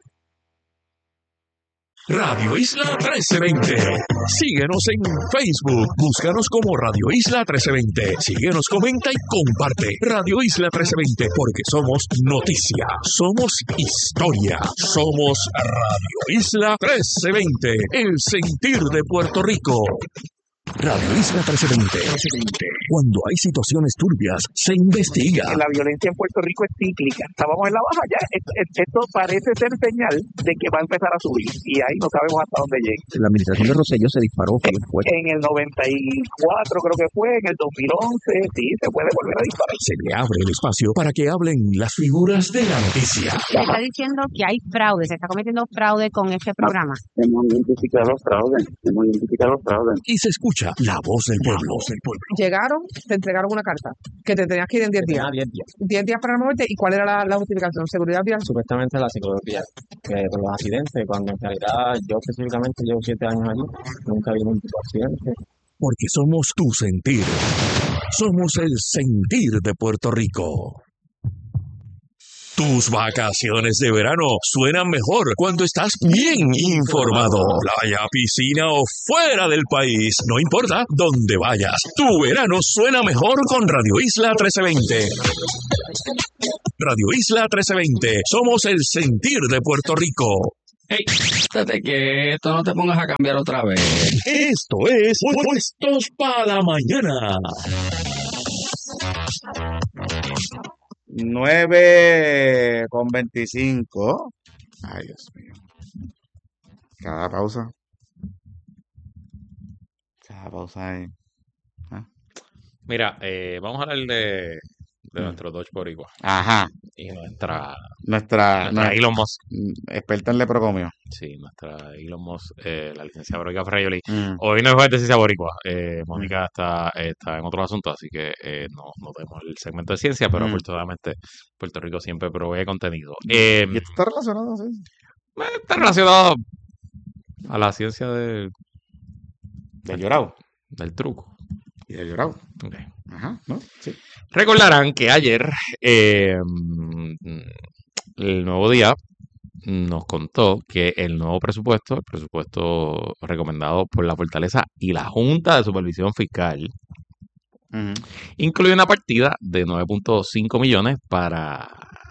A: Radio Isla trece veinte. Síguenos en Facebook. Búscanos como Radio Isla trece veinte. Síguenos, comenta y comparte. Radio Isla trece veinte, porque somos noticia, somos historia, somos Radio Isla trece veinte, el sentir de Puerto Rico. Radio Isla trece veinte. Cuando hay situaciones turbias, se investiga.
G: La violencia en Puerto Rico es cíclica. Estábamos en la baja ya. Esto, esto parece ser señal de que va a empezar a subir. Y ahí no sabemos hasta dónde llegue.
H: La administración de Rosselló se disparó bien fuerte.
G: En el noventa y cuatro creo que fue, en el dos mil once, sí, se puede volver a disparar.
A: Se le abre el espacio para que hablen las figuras de la noticia.
I: Se está diciendo que hay fraude, se está cometiendo fraude con este programa.
G: Hemos identificado fraudes, hemos identificado fraudes.
A: Y se escucha la voz del pueblo. Del pueblo.
J: Llegaron, te entregaron una carta que te tenías que ir en diez días.
H: diez días.
J: diez días para moverte. ¿Y cuál era la, la justificación? ¿Seguridad vial?
H: Supuestamente la psicología, que por los accidentes, cuando en realidad yo específicamente llevo siete años allí, nunca vi ningún tipo de accidente.
A: Porque somos tu sentir. Somos el sentir de Puerto Rico. Tus vacaciones de verano suenan mejor cuando estás bien informado. Playa, piscina o fuera del país, no importa dónde vayas. Tu verano suena mejor con Radio Isla trece veinte. Radio Isla trece veinte. Somos el sentir de Puerto Rico.
D: Hey, estate quieto, no te pongas a cambiar otra vez.
A: Esto es Puestos para la Mañana.
E: nueve con veinticinco. Ay, Dios mío. Cada pausa. Cada pausa ahí. ¿Ah?
C: Mira, eh, vamos a hablar de, de
E: Mm.
C: nuestro Dodge Boricua
E: Ajá.
C: y nuestra,
E: Nuestra,
C: nuestra
E: nuestra
C: Elon Musk.
E: experta en leprocomio.
C: Sí, nuestra Elon Musk, eh, la licenciada Verónica Ferraioli.
E: Mm.
C: Hoy no es jueves de ciencia boricua. Eh, Mónica está, está en otros asuntos, así que eh, no, no tenemos el segmento de ciencia, pero
E: Mm.
C: afortunadamente Puerto Rico siempre provee contenido. Eh,
E: ¿Y esto está relacionado? Sí.
C: está relacionado a la ciencia del,
E: Del llorado.
C: del truco.
E: Y del llorado.
C: Ok.
E: Ajá, ¿no? Sí.
C: Recordarán que ayer eh, el Nuevo Día nos contó que el nuevo presupuesto, el presupuesto recomendado por la Fortaleza y la Junta de Supervisión Fiscal,
E: Ujú.
C: incluye una partida de nueve punto cinco millones para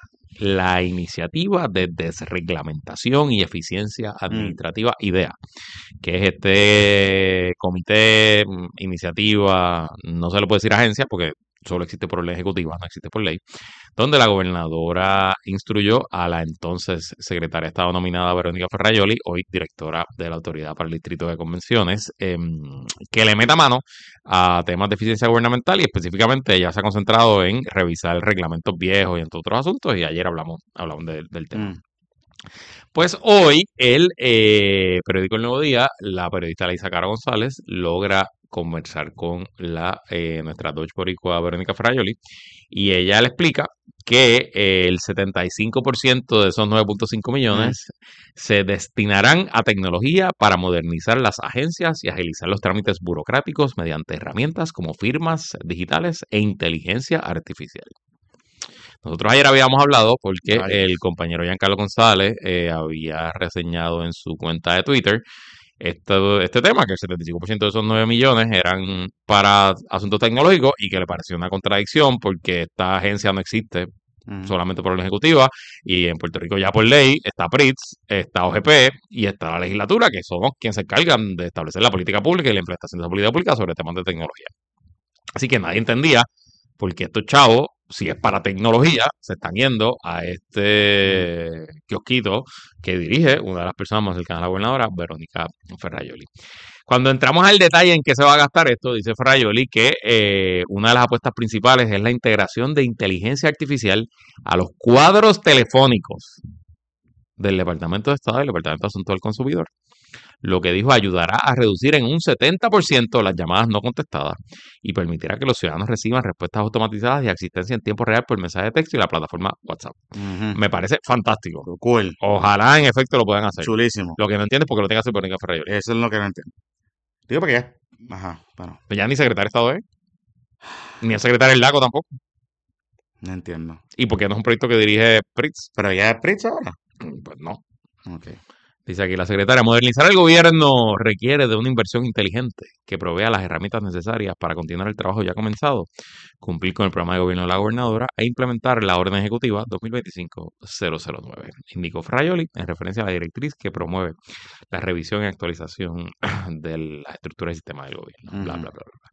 C: la iniciativa de desreglamentación y eficiencia administrativa IDEA, que es este comité, mm, iniciativa, no se le puede decir agencia porque solo existe por ley ejecutiva, no existe por ley, donde la gobernadora instruyó a la entonces secretaria de Estado nominada Verónica Ferraioli, hoy directora de la Autoridad para el Distrito de Convenciones, em, que le meta mano a temas de eficiencia gubernamental y específicamente ella se ha concentrado en revisar reglamentos viejos y entre otros asuntos y ayer hablamos, hablamos de- del tema.
E: Mm.
C: Pues hoy el eh, periódico El Nuevo Día, la periodista Laisa Cara González, logra conversar con la eh, nuestra Dodge Boricua Verónica Ferraioli y ella le explica que eh, el setenta y cinco por ciento de esos nueve punto cinco millones se destinarán a tecnología para modernizar las agencias y agilizar los trámites burocráticos mediante herramientas como firmas digitales e inteligencia artificial. Nosotros ayer habíamos hablado porque
E: Ay.
C: el compañero Giancarlo González eh, había reseñado en su cuenta de Twitter este, este tema, que el setenta y cinco por ciento de esos nueve millones eran para asuntos tecnológicos y que le pareció una contradicción porque esta agencia no existe
E: Ujú.
C: solamente por la ejecutiva y en Puerto Rico ya por ley está P R I T S, está O G P y está la legislatura, que somos quienes se encargan de establecer la política pública y la implementación de esa política pública sobre temas de tecnología. Así que nadie entendía por qué estos chavos, si es para tecnología, se están yendo a este kiosquito que dirige una de las personas más cercanas a la gobernadora, Verónica Ferraioli. Cuando entramos al detalle en qué se va a gastar esto, dice Ferraioli que eh, una de las apuestas principales es la integración de inteligencia artificial a los cuadros telefónicos del Departamento de Estado y del Departamento de Asuntos del Consumidor. Lo que dijo ayudará a reducir en un setenta por ciento las llamadas no contestadas y permitirá que los ciudadanos reciban respuestas automatizadas y asistencia en tiempo real por mensaje de texto y la plataforma WhatsApp.
E: Ujú.
C: Me parece fantástico.
E: Cool.
C: Ojalá en efecto lo puedan hacer.
E: Chulísimo.
C: Lo que no entiendo es por qué lo tenga que hacer Verónica Ferraioli.
E: Eso es lo que no entiendo. Digo porque ya. Ajá, bueno,
C: Pues ya ni secretario de Estado es, ni el secretario del Lago tampoco.
E: no entiendo.
C: ¿Y por qué no es un proyecto que dirige P R I T S?
E: Pero ya es Pritz ahora.
C: Pues no.
E: Ok.
C: Dice aquí la secretaria, modernizar el gobierno requiere de una inversión inteligente que provea las herramientas necesarias para continuar el trabajo ya comenzado, cumplir con el programa de gobierno de la gobernadora e implementar la orden ejecutiva dos mil veinticinco cero cero nueve, indicó Ferraioli en referencia a la directriz que promueve la revisión y actualización de la estructura del sistema del gobierno. Bla,
E: Ujú.
C: bla, bla, bla.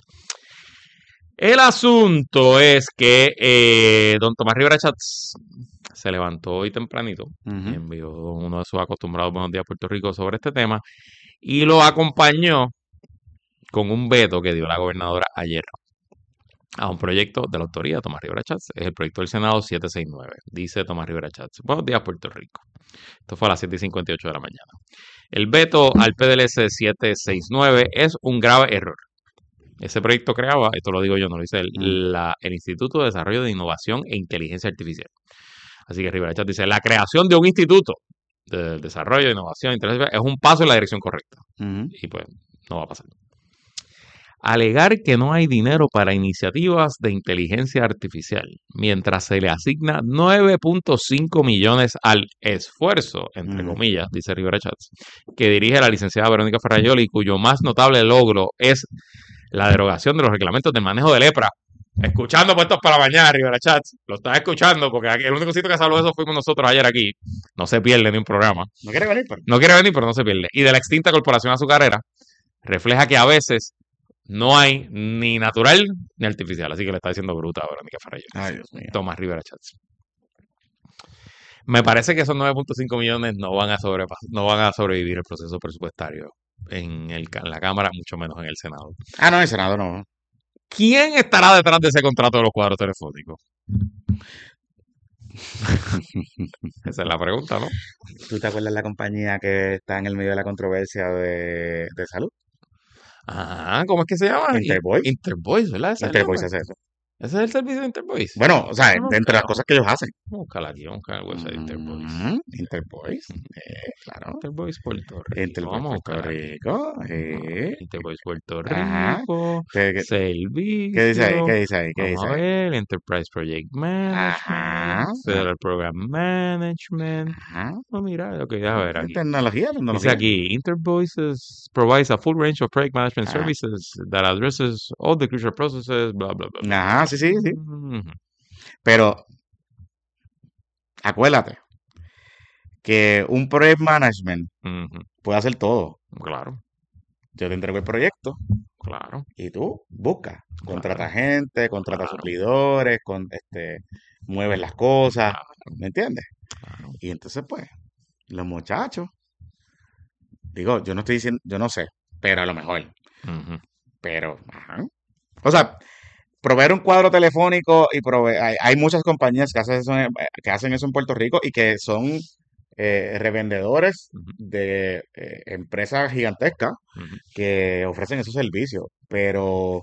C: El asunto es que eh, don Tomás Rivera Chats se levantó hoy tempranito,
E: Ujú.
C: envió uno de sus acostumbrados Buenos Días Puerto Rico sobre este tema y lo acompañó con un veto que dio la gobernadora ayer a un proyecto de la autoría de Tomás Rivera Chats. Es el proyecto del Senado setecientos sesenta y nueve. Dice Tomás Rivera Chats. Buenos días, Puerto Rico. Esto fue a las siete y cincuenta y ocho de la mañana. El veto al P D L S setecientos sesenta y nueve es un grave error. Ese proyecto creaba, esto lo digo yo, no lo dice él,
E: Mm.
C: la, el Instituto de Desarrollo de Innovación e Inteligencia Artificial. Así que Rivera Chats dice, la creación de un instituto de desarrollo de innovación e inteligencia artificial es un paso en la dirección correcta.
E: Ujú.
C: Y pues no va a pasar. alegar que no hay dinero para iniciativas de inteligencia artificial, mientras se le asigna nueve punto cinco millones al esfuerzo, entre
E: Mm.
C: comillas, dice Rivera Chats, que dirige la licenciada Verónica Ferrayoli, cuyo más notable logro es la derogación de los reglamentos de manejo de lepra. Escuchando puestos para la mañana, Rivera Chats, lo estás escuchando, porque aquí el único sitio que se habló de eso fuimos nosotros ayer aquí. No se pierde ni un programa.
E: No quiere venir, pero.
C: No quiere venir, pero no se pierde. Y de la extinta corporación azucarera, refleja que a veces no hay ni natural ni artificial. Así que le está diciendo bruta a Verónica Ferrayoli.
E: Ay, Dios mío.
C: Tomás Rivera Chats. Me parece que esos nueve punto cinco millones no van a sobrepasar, no van a sobrevivir el proceso presupuestario en, el, en la Cámara, mucho menos en el Senado.
E: Ah, no, en el Senado no.
C: ¿Quién estará detrás de ese contrato de los cuadros telefónicos? Esa es la pregunta, ¿no?
E: ¿Tú te acuerdas de la compañía que está en el medio de la controversia de, de salud?
C: Ah, ¿cómo es que se llama?
E: Intervoice.
C: Intervoice, ¿verdad? ¿Ese es el
E: Intervoice
C: nombre?
E: hace eso.
C: ¿Ese es el servicio de Intervoice?
E: Bueno, o sea,
C: Vamos a
E: entre las
C: buscar-
E: cosas que ellos hacen.
C: Vamos a buscar aquí, vamos a buscar el website de Intervoice.
E: Mm, Intervoice, eh, claro.
C: Intervoice Puerto Rico.
E: Intervoice
C: Vamos a
E: Puerto
C: buscar aquí.
E: Rico. eh.
C: Intervoice Puerto
E: Ajá.
C: Rico.
E: ¿Qué, qué-
C: Servicio.
E: qué dice ahí? ¿Qué dice ahí? ¿Qué
C: Vamos
E: dice
C: a
E: ahí?
C: ver, Enterprise Project Management,
E: Ajá.
C: Federal Program Management.
E: Ajá.
C: Oh, mira, ok, déjame ver aquí.
E: Tecnología,
C: Dice
E: tecnología.
C: aquí, Intervoices provides a full range of project management
E: Ah.
C: services that addresses all the crucial processes, bla, bla, bla. bla.
E: Ajá, sí, sí, sí.
C: Ujú.
E: Pero acuérdate que un project management
C: Ujú.
E: puede hacer todo.
C: Claro,
E: Yo te entrego el proyecto
C: claro.
E: y tú buscas, contrata
C: Claro.
E: gente, contrata
C: Claro.
E: suplidores, con, este, mueves las cosas,
C: Claro,
E: ¿me entiendes?
C: claro.
E: Y entonces, pues, los muchachos, digo, yo no estoy diciendo, yo no sé, pero a lo mejor,
C: Ujú.
E: pero, ajá. O sea, proveer un cuadro telefónico y proveer, hay, hay muchas compañías que hacen eso en, que hacen eso en Puerto Rico y que son eh, revendedores
C: Ujú.
E: de eh, empresas gigantescas
C: Ujú.
E: que ofrecen esos servicios, pero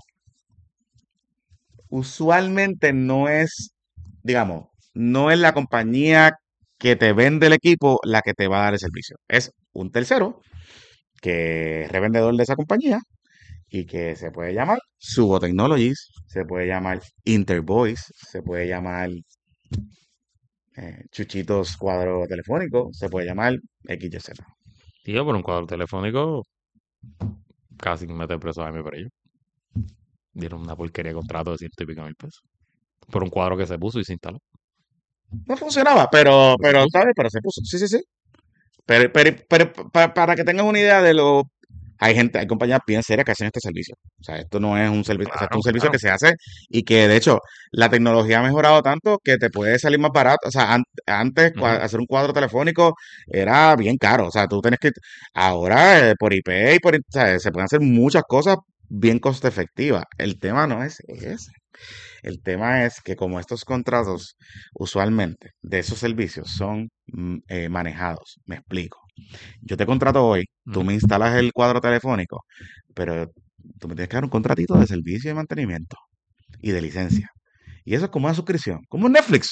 E: usualmente no es, digamos, no es la compañía que te vende el equipo la que te va a dar el servicio. Es un tercero que es revendedor de esa compañía y que se puede llamar Subo Technologies, se puede llamar Intervoice, se puede llamar eh, Chuchitos Cuadro Telefónico, se puede llamar X Y Z.
C: Tío, por un cuadro telefónico, casi me mete preso a mí por ello. Dieron una porquería de contrato de ciento y pico mil pesos. Por un cuadro que se puso y se instaló.
E: No funcionaba, pero,
C: Pero se
E: pero,
C: puso.
E: ¿sabes? Pero se puso. Sí, sí, sí. Pero, pero, pero pa- para que tengas una idea de lo... Hay gente, hay compañías bien serias que hacen este servicio. O sea, esto no es un servicio, o sea, esto es
C: Claro,
E: un servicio
C: claro.
E: que se hace y que, de hecho, la tecnología ha mejorado tanto que te puede salir más barato. O sea, an- antes cua-
C: Ujú.
E: hacer un cuadro telefónico era bien caro. O sea, tú tienes que... Ahora, eh, por I P y por... in- o sea, se pueden hacer muchas cosas bien coste efectivas. El tema no es ese. El tema es que como estos contratos usualmente de esos servicios son mm, eh, manejados, me explico. Yo te contrato hoy, tú
C: Ujú.
E: me instalas el cuadro telefónico, pero tú me tienes que dar un contratito de servicio de mantenimiento y de licencia. Y eso es como una suscripción, como un Netflix.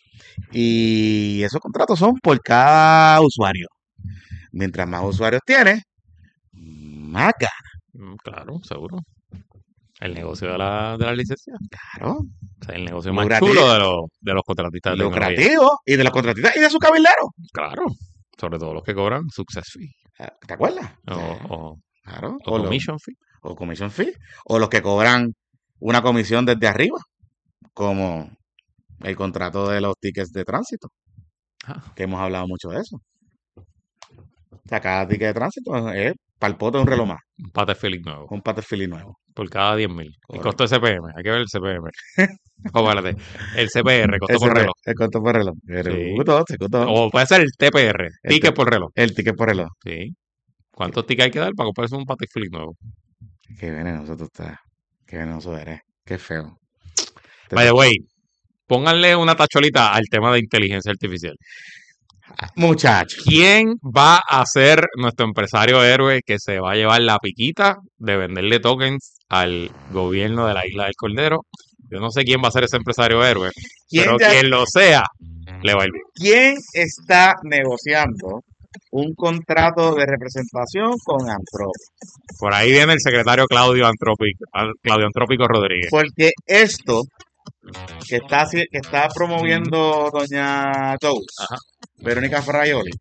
E: Y esos contratos son por cada usuario. Mientras más usuarios tienes, más ganas.
C: Mm, Claro, seguro. El negocio de la, de la licencia.
E: Claro.
C: O sea, el negocio más
E: Lucrativo.
C: chulo de los, de los contratistas de tecnología.
E: Lucrativo y de los contratistas y de su cabildero.
C: Claro. Sobre todo los que cobran success fee.
E: ¿Te acuerdas?
C: O,
E: Sí.
C: o,
E: Claro.
C: o
E: O, lo-
C: commission fee.
E: o commission fee. O los que cobran una comisión desde arriba, como el contrato de los tickets de tránsito,
C: Ah,
E: que hemos hablado mucho de eso. O sea, cada ticket de tránsito es para el pote de un reloj más,
C: un pate Felix nuevo.
E: un Paterfili nuevo.
C: Por cada diez mil. Y
E: Correcto.
C: costo de C P M. Hay que ver el C P M. O espérate, el C P R, costo
E: Ese
C: por
E: re-
C: reloj.
E: el costo por reloj.
C: Sí.
E: Eruto, se costó.
C: O puede ser el T P R,
E: El
C: ticket
E: T-
C: por reloj.
E: El ticket por reloj.
C: Sí. ¿Cuántos tickets hay que dar para comprarse un Patek Philippe nuevo?
E: Qué venenoso tú estás. Qué venenoso eres. Qué feo. Te-
C: By the way, pónganle una tacholita al tema de inteligencia artificial.
E: Muchacho.
C: ¿Quién va a ser nuestro empresario héroe que se va a llevar la piquita de venderle tokens al gobierno de la Isla del Cordero? Yo no sé quién va a ser ese empresario héroe,
E: ¿Quién
C: pero
E: ya-
C: quien lo sea, le va a ir bien.
E: ¿Quién está negociando un contrato de representación con Antrópico.
C: Por ahí viene el secretario Claudio Antrópico, Claudio Antrópico Rodríguez.
E: Porque esto que está, haci- que está promoviendo doña Joe,
C: Ajá.
E: Verónica Ferraioli,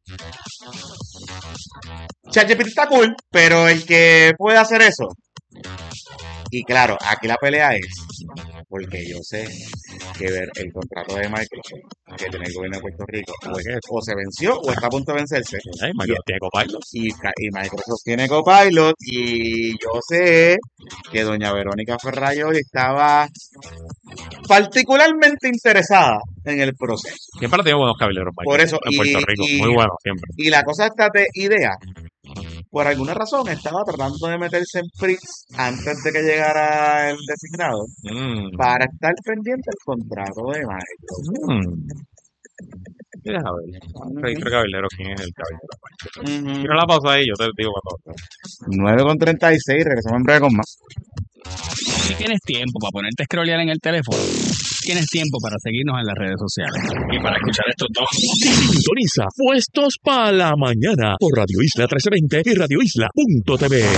E: ChatGPT está cool, pero el que puede hacer eso. Y claro, aquí la pelea es porque yo sé que ver el contrato de Microsoft que tiene el gobierno de Puerto Rico o, es- o se venció o está a punto de vencerse.
C: Ay, Microsoft tiene Copilot.
E: Y, ca- y Microsoft tiene Copilot y yo sé que doña Verónica Ferraioli estaba particularmente interesada en el proceso.
C: Siempre ha tenido buenos cabileros Microsoft
E: Por eso,
C: en
E: y,
C: Puerto Rico.
E: y-
C: Muy buenos siempre.
E: y la cosa está de idea. Por alguna razón estaba tratando de meterse en Fritz antes de que llegara el designado
C: Mm.
E: para estar pendiente del contrato de Microsoft.
C: Mm. Deja ver. Registro cabilero, ¿quién es el cabilero?
E: Ujú.
C: Tira la pausa ahí, yo te digo cuando.
E: nueve con treinta y seis, regresamos en breve con más.
D: Si tienes tiempo para ponerte a scrollear en el teléfono, tienes tiempo para seguirnos en las redes sociales y para escuchar estos dos.
A: Sintoniza Puestos para la Mañana por Radio Isla trece veinte y radio isla punto t v.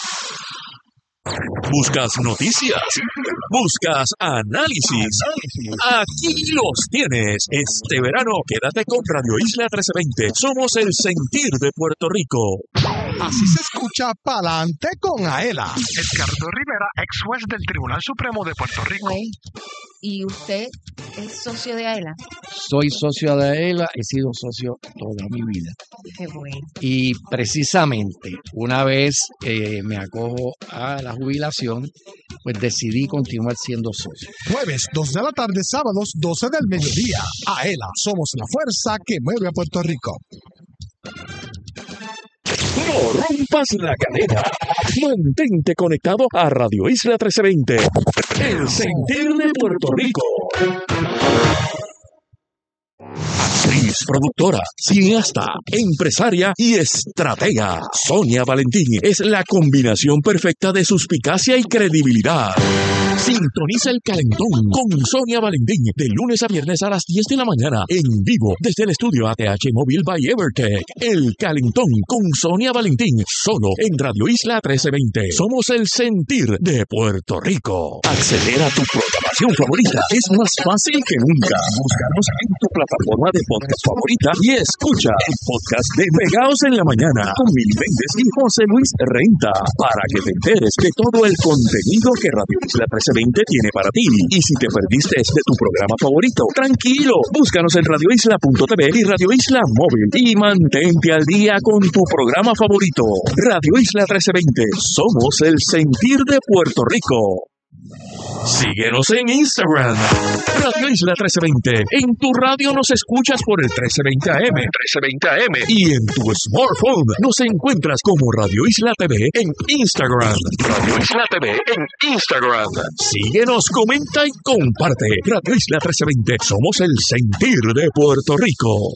A: ¿Buscas noticias? ¿Buscas análisis? Aquí los tienes. Este verano quédate con Radio Isla trece veinte. Somos el sentir de Puerto Rico.
K: Así se escucha Pa'lante con Aela. Edgardo Rivera, ex juez del Tribunal Supremo de Puerto Rico.
I: Güey, ¿y usted es socio de AELA?
L: Soy socio de AELA, he sido socio toda mi vida.
I: Qué bueno.
L: Y precisamente una vez eh, me acojo a la jubilación, pues decidí continuar siendo socio.
K: Jueves, dos de la tarde, sábados, doce del mediodía. Aela, somos la fuerza que mueve a Puerto Rico.
A: No rompas la cadena. Mantente conectado a Radio Isla trece veinte. El sentir de Puerto Rico. Actriz, productora, cineasta, empresaria y estratega. Sonia Valentín es la combinación perfecta de suspicacia y credibilidad. Sintoniza el Calentón con Sonia Valentín de lunes a viernes a las diez de la mañana en vivo desde el estudio A T H Móvil by Evertech. El Calentón con Sonia Valentín solo en Radio Isla trece veinte. Somos el sentir de Puerto Rico. Acceder a tu programación favorita es más fácil que nunca. Búscanos en tu plataforma de podcast favorita y escucha el podcast de Pegados en la Mañana con Mili Méndez y José Luis Renta para que te enteres de todo el contenido que Radio Isla trece veinte tiene para ti. Y si te perdiste de tu programa favorito, tranquilo, búscanos en radio isla punto t v y Radio Isla Móvil y mantente al día con tu programa favorito. Radio Isla trece veinte, somos el sentir de Puerto Rico. Síguenos en Instagram, Radio Isla trece veinte. En tu radio nos escuchas por el trece veinte A M, trece veinte A M. Y en tu smartphone nos encuentras como Radio Isla T V en Instagram. Radio Isla T V en Instagram. Síguenos, comenta y comparte. Radio Isla trece veinte. Somos el sentir de Puerto Rico.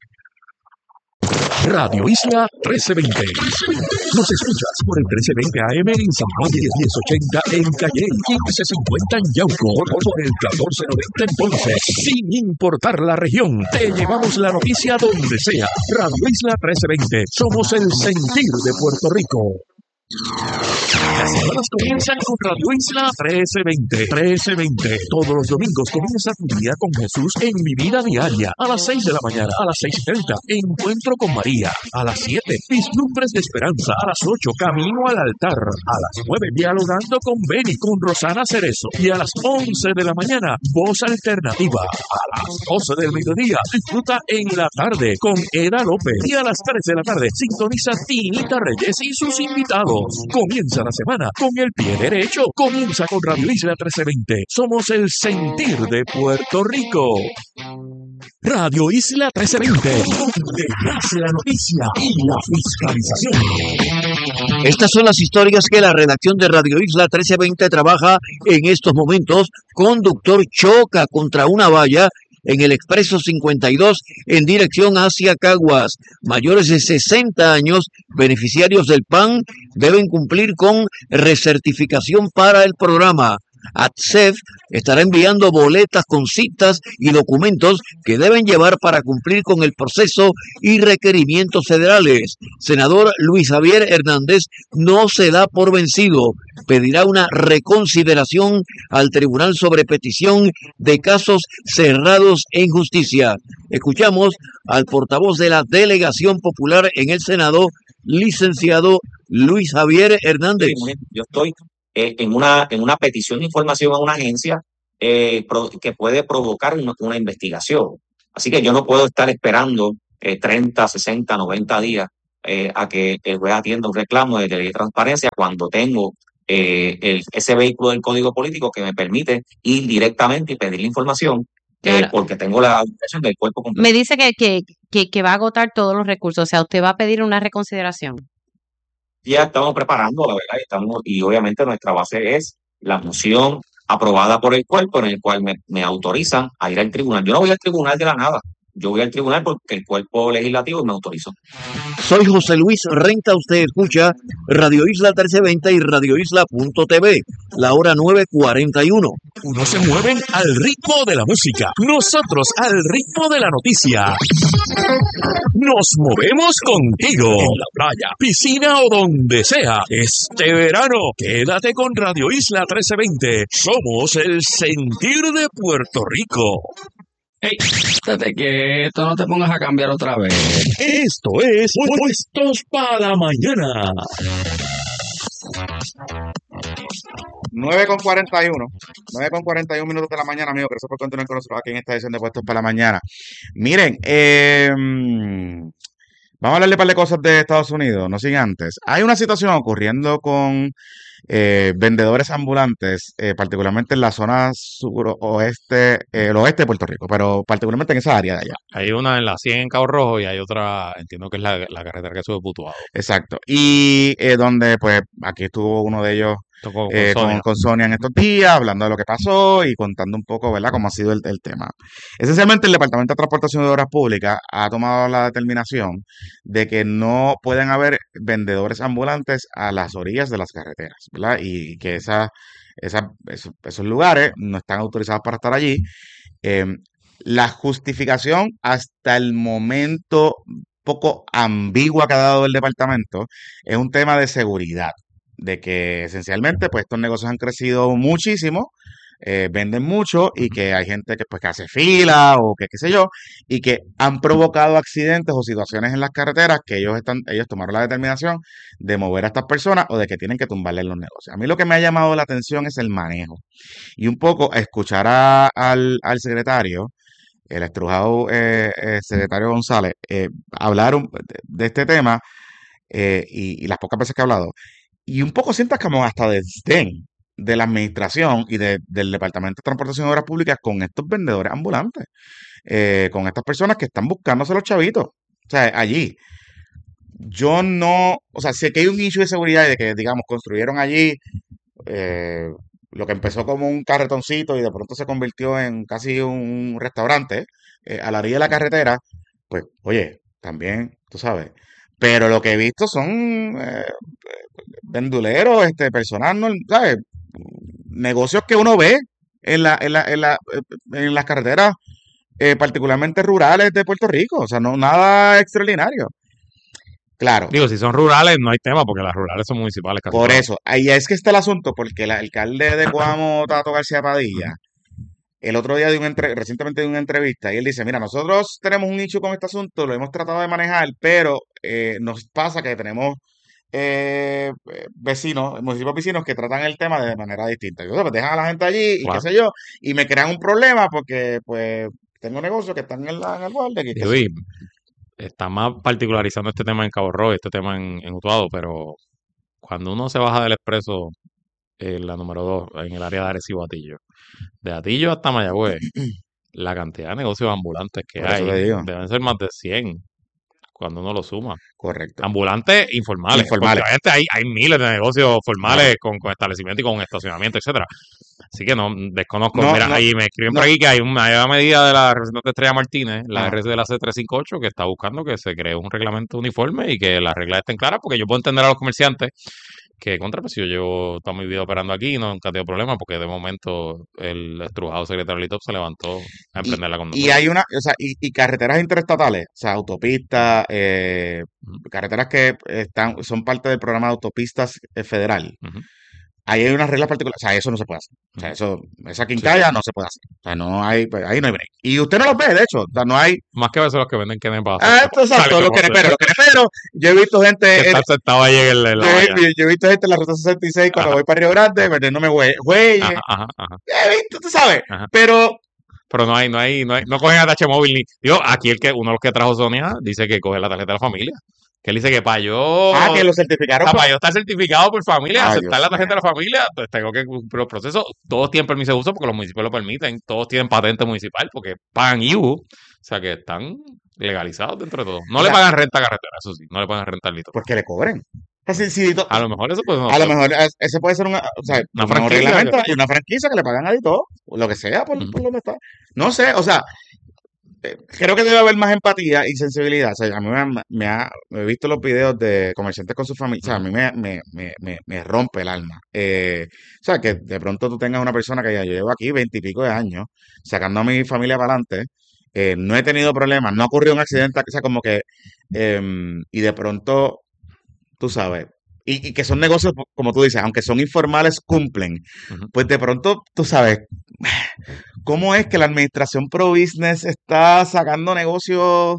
A: Radio Isla trece veinte. Nos escuchas por el trece veinte A M en San Juan, diez ochenta en Calle, quince cincuenta en Yauco, o por el catorce noventa en Ponce. Sin importar la región, te llevamos la noticia donde sea. Radio Isla trece veinte. Somos el sentir de Puerto Rico. Las semanas comienzan con Radio Isla trece veinte. trece veinte. Todos los domingos comienza tu día con Jesús en Mi Vida Diaria. A las seis de la mañana, a las seis y treinta, Encuentro con María. A las siete, Vislumbres de Esperanza. A las ocho, Camino al Altar. A las nueve, Dialogando con Beni, con Rosana Cerezo. Y a las once de la mañana, Voz Alternativa. A las doce del mediodía, disfruta en la tarde con Eda López. Y a las tres de la tarde, sintoniza Tinita Reyes y sus invitados. Comienza la semana con el pie derecho. Comienza con Radio Isla trece veinte. Somos el sentir de Puerto Rico. Radio Isla trece veinte. Donde nace la noticia y la fiscalización.
M: Estas son las historias que la redacción de Radio Isla trece veinte trabaja en estos momentos. Conductor choca contra una valla en el Expreso cincuenta y dos en dirección hacia Caguas. Mayores de sesenta años, beneficiarios del P A N, deben cumplir con recertificación para el programa. ATSEF estará enviando boletas con citas y documentos que deben llevar para cumplir con el proceso y requerimientos federales. Senador Luis Javier Hernández no se da por vencido. Pedirá una reconsideración al tribunal sobre petición de casos cerrados en justicia. Escuchamos al portavoz de la Delegación Popular en el Senado, licenciado Luis Javier Hernández.
N: Yo estoy eh, en una en una petición de información a una agencia eh, pro, que puede provocar una, una investigación. Así que yo no puedo estar esperando eh, treinta, sesenta, noventa días eh, a que el juez atienda un reclamo de ley de transparencia cuando tengo eh, el, ese vehículo del Código Político que me permite ir directamente y pedir la información eh, porque tengo la autorización del cuerpo completo.
I: Me dice que, que, que, que va a agotar todos los recursos, o sea, usted va a pedir una reconsideración.
N: Ya estamos preparando, la verdad, estamos, y obviamente nuestra base es la moción aprobada por el cuerpo en el cual me, me autorizan a ir al tribunal. Yo no voy al tribunal de la nada, yo voy al tribunal porque el cuerpo legislativo me autorizó.
M: Soy José Luis Renta, usted escucha Radio Isla trece veinte y radio isla punto t v, la hora nueve cuarenta y uno.
A: Unos se mueven al ritmo de la música, nosotros al ritmo de la noticia. Nos movemos contigo, en la playa, piscina o donde sea. Este verano, quédate con Radio Isla trece veinte. Somos el sentir de Puerto Rico.
D: Hey, estate quieto, no te pongas a cambiar otra vez.
A: Esto es Puestos para la Mañana.
E: nueve con cuarenta y uno. nueve con cuarenta y uno minutos de la mañana, amigo. Gracias por continuar con nosotros aquí en esta edición de Puestos para la Mañana. Miren, eh, vamos a hablarle un par de cosas de Estados Unidos, no sin antes. Hay una situación ocurriendo con eh, vendedores ambulantes, eh, particularmente en la zona suroeste, eh, el oeste de Puerto Rico, pero particularmente en esa área de allá.
C: Hay una en la cien en Cabo Rojo y hay otra, entiendo que es la, la carretera que sube Putuado.
E: Exacto. Y eh, donde, pues, aquí estuvo uno de ellos
C: Con,
E: eh,
C: con, Sonia.
E: con, con Sonia en estos días, hablando de lo que pasó y contando un poco, ¿verdad?, cómo ha sido el, el tema. Esencialmente, el Departamento de Transportación de Obras Públicas ha tomado la determinación de que no pueden haber vendedores ambulantes a las orillas de las carreteras, ¿verdad? Y que esa, esa, esos, esos lugares no están autorizados para estar allí. Eh, la justificación hasta el momento poco ambigua que ha dado el departamento es un tema de seguridad, de que esencialmente pues estos negocios han crecido muchísimo, eh, venden mucho y que hay gente que pues que hace fila o que qué sé yo, y que han provocado accidentes o situaciones en las carreteras que ellos están, ellos tomaron la determinación de mover a estas personas o de que tienen que tumbarles los negocios. A mí lo que me ha llamado la atención es el manejo y un poco escuchar a, al, al secretario, el estrujado eh, eh, secretario González, eh, hablar un, de, de este tema eh, y, y las pocas veces que ha hablado. Y un poco sientas como hasta desdén de la administración y de, del Departamento de Transportación y Obras Públicas con estos vendedores ambulantes, eh, con estas personas que están buscándose los chavitos. O sea, allí. Yo no, o sea, sé que hay un issue de seguridad y de que, digamos, construyeron allí eh, lo que empezó como un carretoncito y de pronto se convirtió en casi un restaurante eh, a la orilla de la carretera, pues, oye, también, tú sabes. Pero lo que he visto son eh, venduleros, este, personal, ¿no? ¿Sabes? Negocios que uno ve en la, en la, en la, en las carreteras, eh, particularmente rurales de Puerto Rico. O sea, no nada extraordinario. Claro.
C: Digo, si son rurales no hay tema porque las rurales son municipales. Casi
E: por
C: todas.
E: eso, ahí es que está el asunto, porque el alcalde de Coamo, Tato García Padilla, el otro día de un entre, recientemente de una entrevista, y él dice, mira, nosotros tenemos un nicho con este asunto, lo hemos tratado de manejar, pero eh, nos pasa que tenemos eh, vecinos, municipios vecinos que tratan el tema de manera distinta. Yo, pues dejan a la gente allí y
C: Claro.
E: qué sé yo, y me crean un problema porque, pues, tengo negocios que están en, la, en el borde. Que,
C: Y Luis, está más particularizando este tema en Cabo Rojo y este tema en, en Utuado, pero cuando uno se baja del expreso, en la número dos, en el área de Arecibo Atillo, de Atillo hasta Mayagüez, la cantidad de negocios ambulantes que
E: Por eso
C: hay
E: te digo.
C: deben ser más de cien cuando uno lo suma.
E: Correcto.
C: Ambulantes informales.
E: Informales.
C: Porque obviamente hay, hay miles de negocios formales con, con establecimiento y con estacionamiento, etcétera. Así que no, desconozco.
E: No,
C: Mira,
E: no,
C: ahí me escriben
E: no.
C: por aquí que hay una, hay una medida de la representante Estrella Martínez, la
E: Ajá.
C: R C de la C trescientos cincuenta y ocho, que está buscando que se cree un reglamento uniforme y que las reglas estén claras, porque yo puedo entender a los comerciantes que contra, pues yo llevo toda mi vida operando aquí, nunca he tenido problemas porque de momento el estrujado secretario Litop se levantó a
E: Y,
C: emprenderla con
E: y
C: nosotros.
E: hay una, o sea, y, y carreteras interestatales, o sea, autopistas, eh, carreteras que están, son parte del programa de autopistas eh, federal.
C: Ujú.
E: Ahí hay unas reglas particulares, o sea, eso no se puede hacer. O sea, eso, esa
C: Sí, sí.
E: quincalla no se puede hacer. O sea, no hay, pues, ahí no hay break. Y usted no los ve, de hecho, o sea, no hay.
C: Más que a veces los que venden que para
E: Ah, esto, exacto, los creperos, los creperos. Yo he visto gente.
C: que
E: en-
C: están sentados ahí en, el- en la
E: yo, he,
C: valla.
E: yo he visto gente en la ruta sesenta y seis cuando voy para Río Grande vendiéndome hue- hueyes.
C: Ajá, ajá, ajá,
E: He visto, tú sabes.
C: ajá.
E: Pero
C: Pero no hay, no hay, no hay, no cogen atache móvil ni. Digo, aquí el que, uno de los que trajo Sonia dice que coge la tarjeta de la familia. Que él dice que para yo.
E: Ah, que lo
C: O
E: certificaron.
C: sea,
E: pa-
C: para yo estar certificado por familia,
E: Ay,
C: aceptar
E: Dios
C: la tarjeta
E: mío.
C: de la familia, pues tengo que cumplir los procesos. Todos tienen permiso de uso porque los municipios lo permiten. Todos tienen patente municipal porque pagan I U. O sea que están legalizados dentro de todo. No
E: O
C: le
E: sea,
C: pagan renta a carretera, eso sí. No le pagan renta al litro.
E: porque le cobren. O sea, si- si to-
C: A lo mejor eso pues no
E: a lo
C: sé.
E: mejor es- ese puede ser una, o sea,
C: Una
E: un
C: franquicia
E: reglamento
C: que-
E: y una franquicia que le pagan a todo, o lo que sea, por,
C: Ujú.
E: por donde está. No sé, o sea, eh, creo que debe haber más empatía y sensibilidad. O sea, a mí me, ha- me ha, me he visto los videos de comerciantes con su familia. O sea, a
C: Ujú.
E: mí me, me, me, me, me rompe el alma. Eh, o sea, que de pronto tú tengas una persona que ya yo llevo aquí veintipico de años, sacando a mi familia para adelante. eh, no he tenido problemas, no ha ocurrido un accidente, o sea, como que, em, y de pronto, tú sabes, y, y que son negocios, como tú dices, aunque son informales, cumplen.
C: Ujú.
E: Pues de pronto, tú sabes, ¿cómo es que la administración pro business está sacando negocios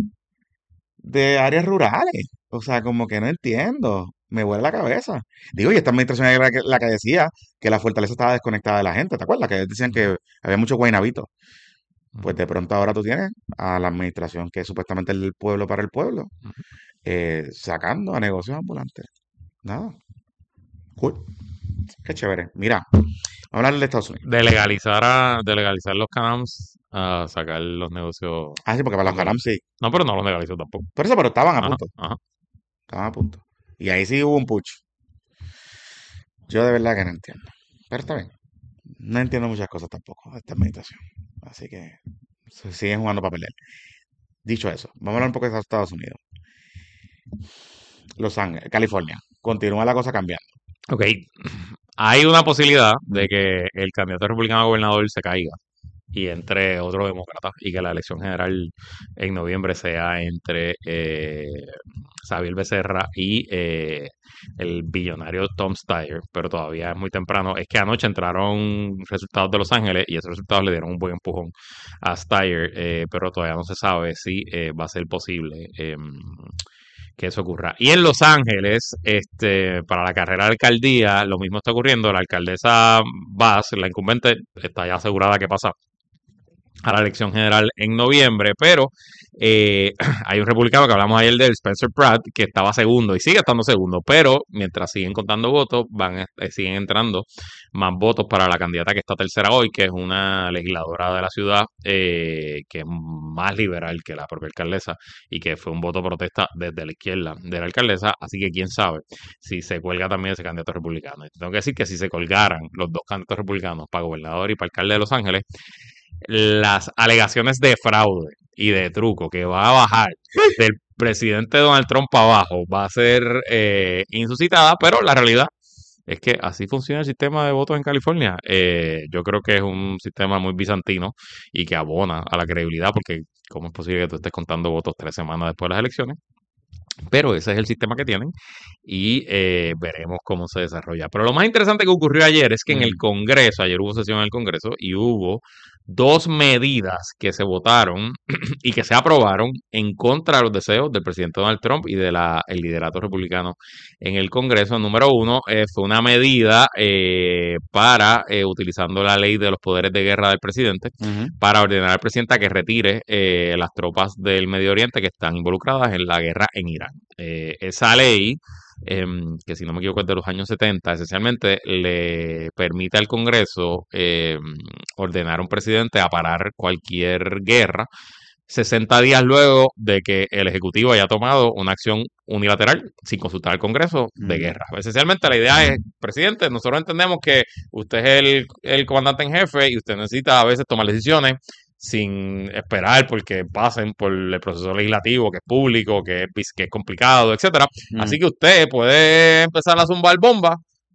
E: de áreas rurales? O sea, como que no entiendo. Me vuela la cabeza. Digo, y esta administración era la que, la que decía que la fortaleza estaba desconectada de la gente. ¿Te acuerdas? Que ellos decían que había mucho guaynabito. Pues de pronto ahora tú tienes a la administración que es supuestamente el pueblo para el pueblo, eh, sacando a negocios ambulantes. Nada. Cool. Qué chévere. Mira, vamos a hablar de Estados Unidos.
C: De legalizar a, de legalizar los canams a sacar los negocios.
E: Ah, sí, porque para los canam sí.
C: No, pero no los legalizó tampoco.
E: Por eso, pero estaban a
C: Ajá,
E: punto.
C: ajá.
E: Estaban a punto. Y ahí sí hubo un push. Yo de verdad que no entiendo. Pero está bien. No entiendo muchas cosas tampoco de esta administración. Así que se siguen jugando para pelear. Dicho eso, vamos a hablar un poco de Estados Unidos. Los Ángeles, California. Continúa la cosa cambiando.
C: Ok. Hay una posibilidad de que el candidato republicano a gobernador se caiga y entre otro demócrata y que la elección general en noviembre sea entre eh, Xavier Becerra y eh, el billonario Tom Steyer, pero todavía es muy temprano. Es que anoche entraron resultados de Los Ángeles y esos resultados le dieron un buen empujón a Steyer, eh, pero todavía no se sabe si eh, va a ser posible eh, que eso ocurra. Y en Los Ángeles, este, para la carrera de alcaldía, lo mismo está ocurriendo. La alcaldesa Bass, la incumbente, está ya asegurada que pasa a la elección general en noviembre, pero eh, hay un republicano que hablamos ayer del Spencer Pratt que estaba segundo y sigue estando segundo, pero mientras siguen contando votos, van eh, siguen entrando más votos para la candidata que está tercera hoy, que es una legisladora de la ciudad eh, que es más liberal que la propia alcaldesa y que fue un voto protesta desde la izquierda de la alcaldesa, así que quién sabe si se cuelga también ese candidato republicano. Y tengo que decir que si se colgaran los dos candidatos republicanos para gobernador y para alcalde de Los Ángeles, las alegaciones de fraude y de truco que va a bajar del presidente Donald Trump para abajo va a ser eh, insuscitada, pero la realidad es que así funciona el sistema de votos en California. Eh, yo creo que es un sistema muy bizantino y que abona a la credibilidad, porque ¿cómo es posible que tú estés contando votos tres semanas después de las elecciones? Pero ese es el sistema que tienen y eh, veremos cómo se desarrolla. Pero lo más interesante que ocurrió ayer es que en el Congreso, ayer hubo sesión en el Congreso y hubo dos medidas que se votaron y que se aprobaron en contra de los deseos del presidente Donald Trump y del liderato republicano en el Congreso. Número uno, eh, fue una medida eh, para, eh, utilizando la ley de los poderes de guerra del presidente,
E: Ujú.
C: para ordenar al presidente a que retire eh, las tropas del Medio Oriente que están involucradas en la guerra en Irán. Eh, esa ley, eh, que si no me equivoco es de los años setenta, esencialmente le permite al Congreso eh, ordenar a un presidente a parar cualquier guerra sesenta días luego de que el Ejecutivo haya tomado una acción unilateral sin consultar al Congreso de guerra. Esencialmente la idea es, presidente, nosotros entendemos que usted es el, el comandante en jefe y usted necesita a veces tomar decisiones sin esperar porque pasen por el proceso legislativo, que es público, que es, que es complicado, etcétera.
E: Mm.
C: Así que usted puede empezar a zumbar bomba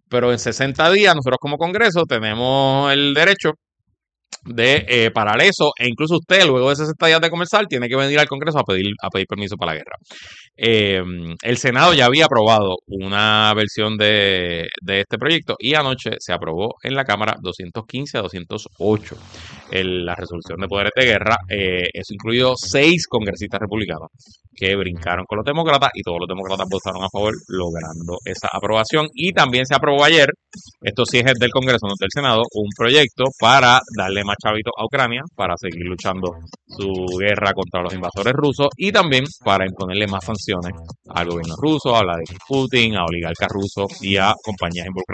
C: pero en sesenta días nosotros como Congreso tenemos el derecho de eh, parar eso, e incluso usted luego de sesenta días de comenzar tiene que venir al Congreso a pedir, a pedir permiso para la guerra. Eh, el Senado ya había aprobado una versión de, de este proyecto y anoche se aprobó en la Cámara doscientos quince a doscientos ocho el, la resolución de poderes de guerra. Eh, eso incluyó seis congresistas republicanos que brincaron con los demócratas y todos los demócratas votaron a favor, logrando esa aprobación. Y también se aprobó ayer, esto sí es del Congreso, no del Senado, un proyecto para darle más chavitos a Ucrania, para seguir luchando su guerra contra los invasores rusos y también para imponerle más sanciones al gobierno ruso, a Vladimir Putin, a oligarcas rusos y a compañías involucradas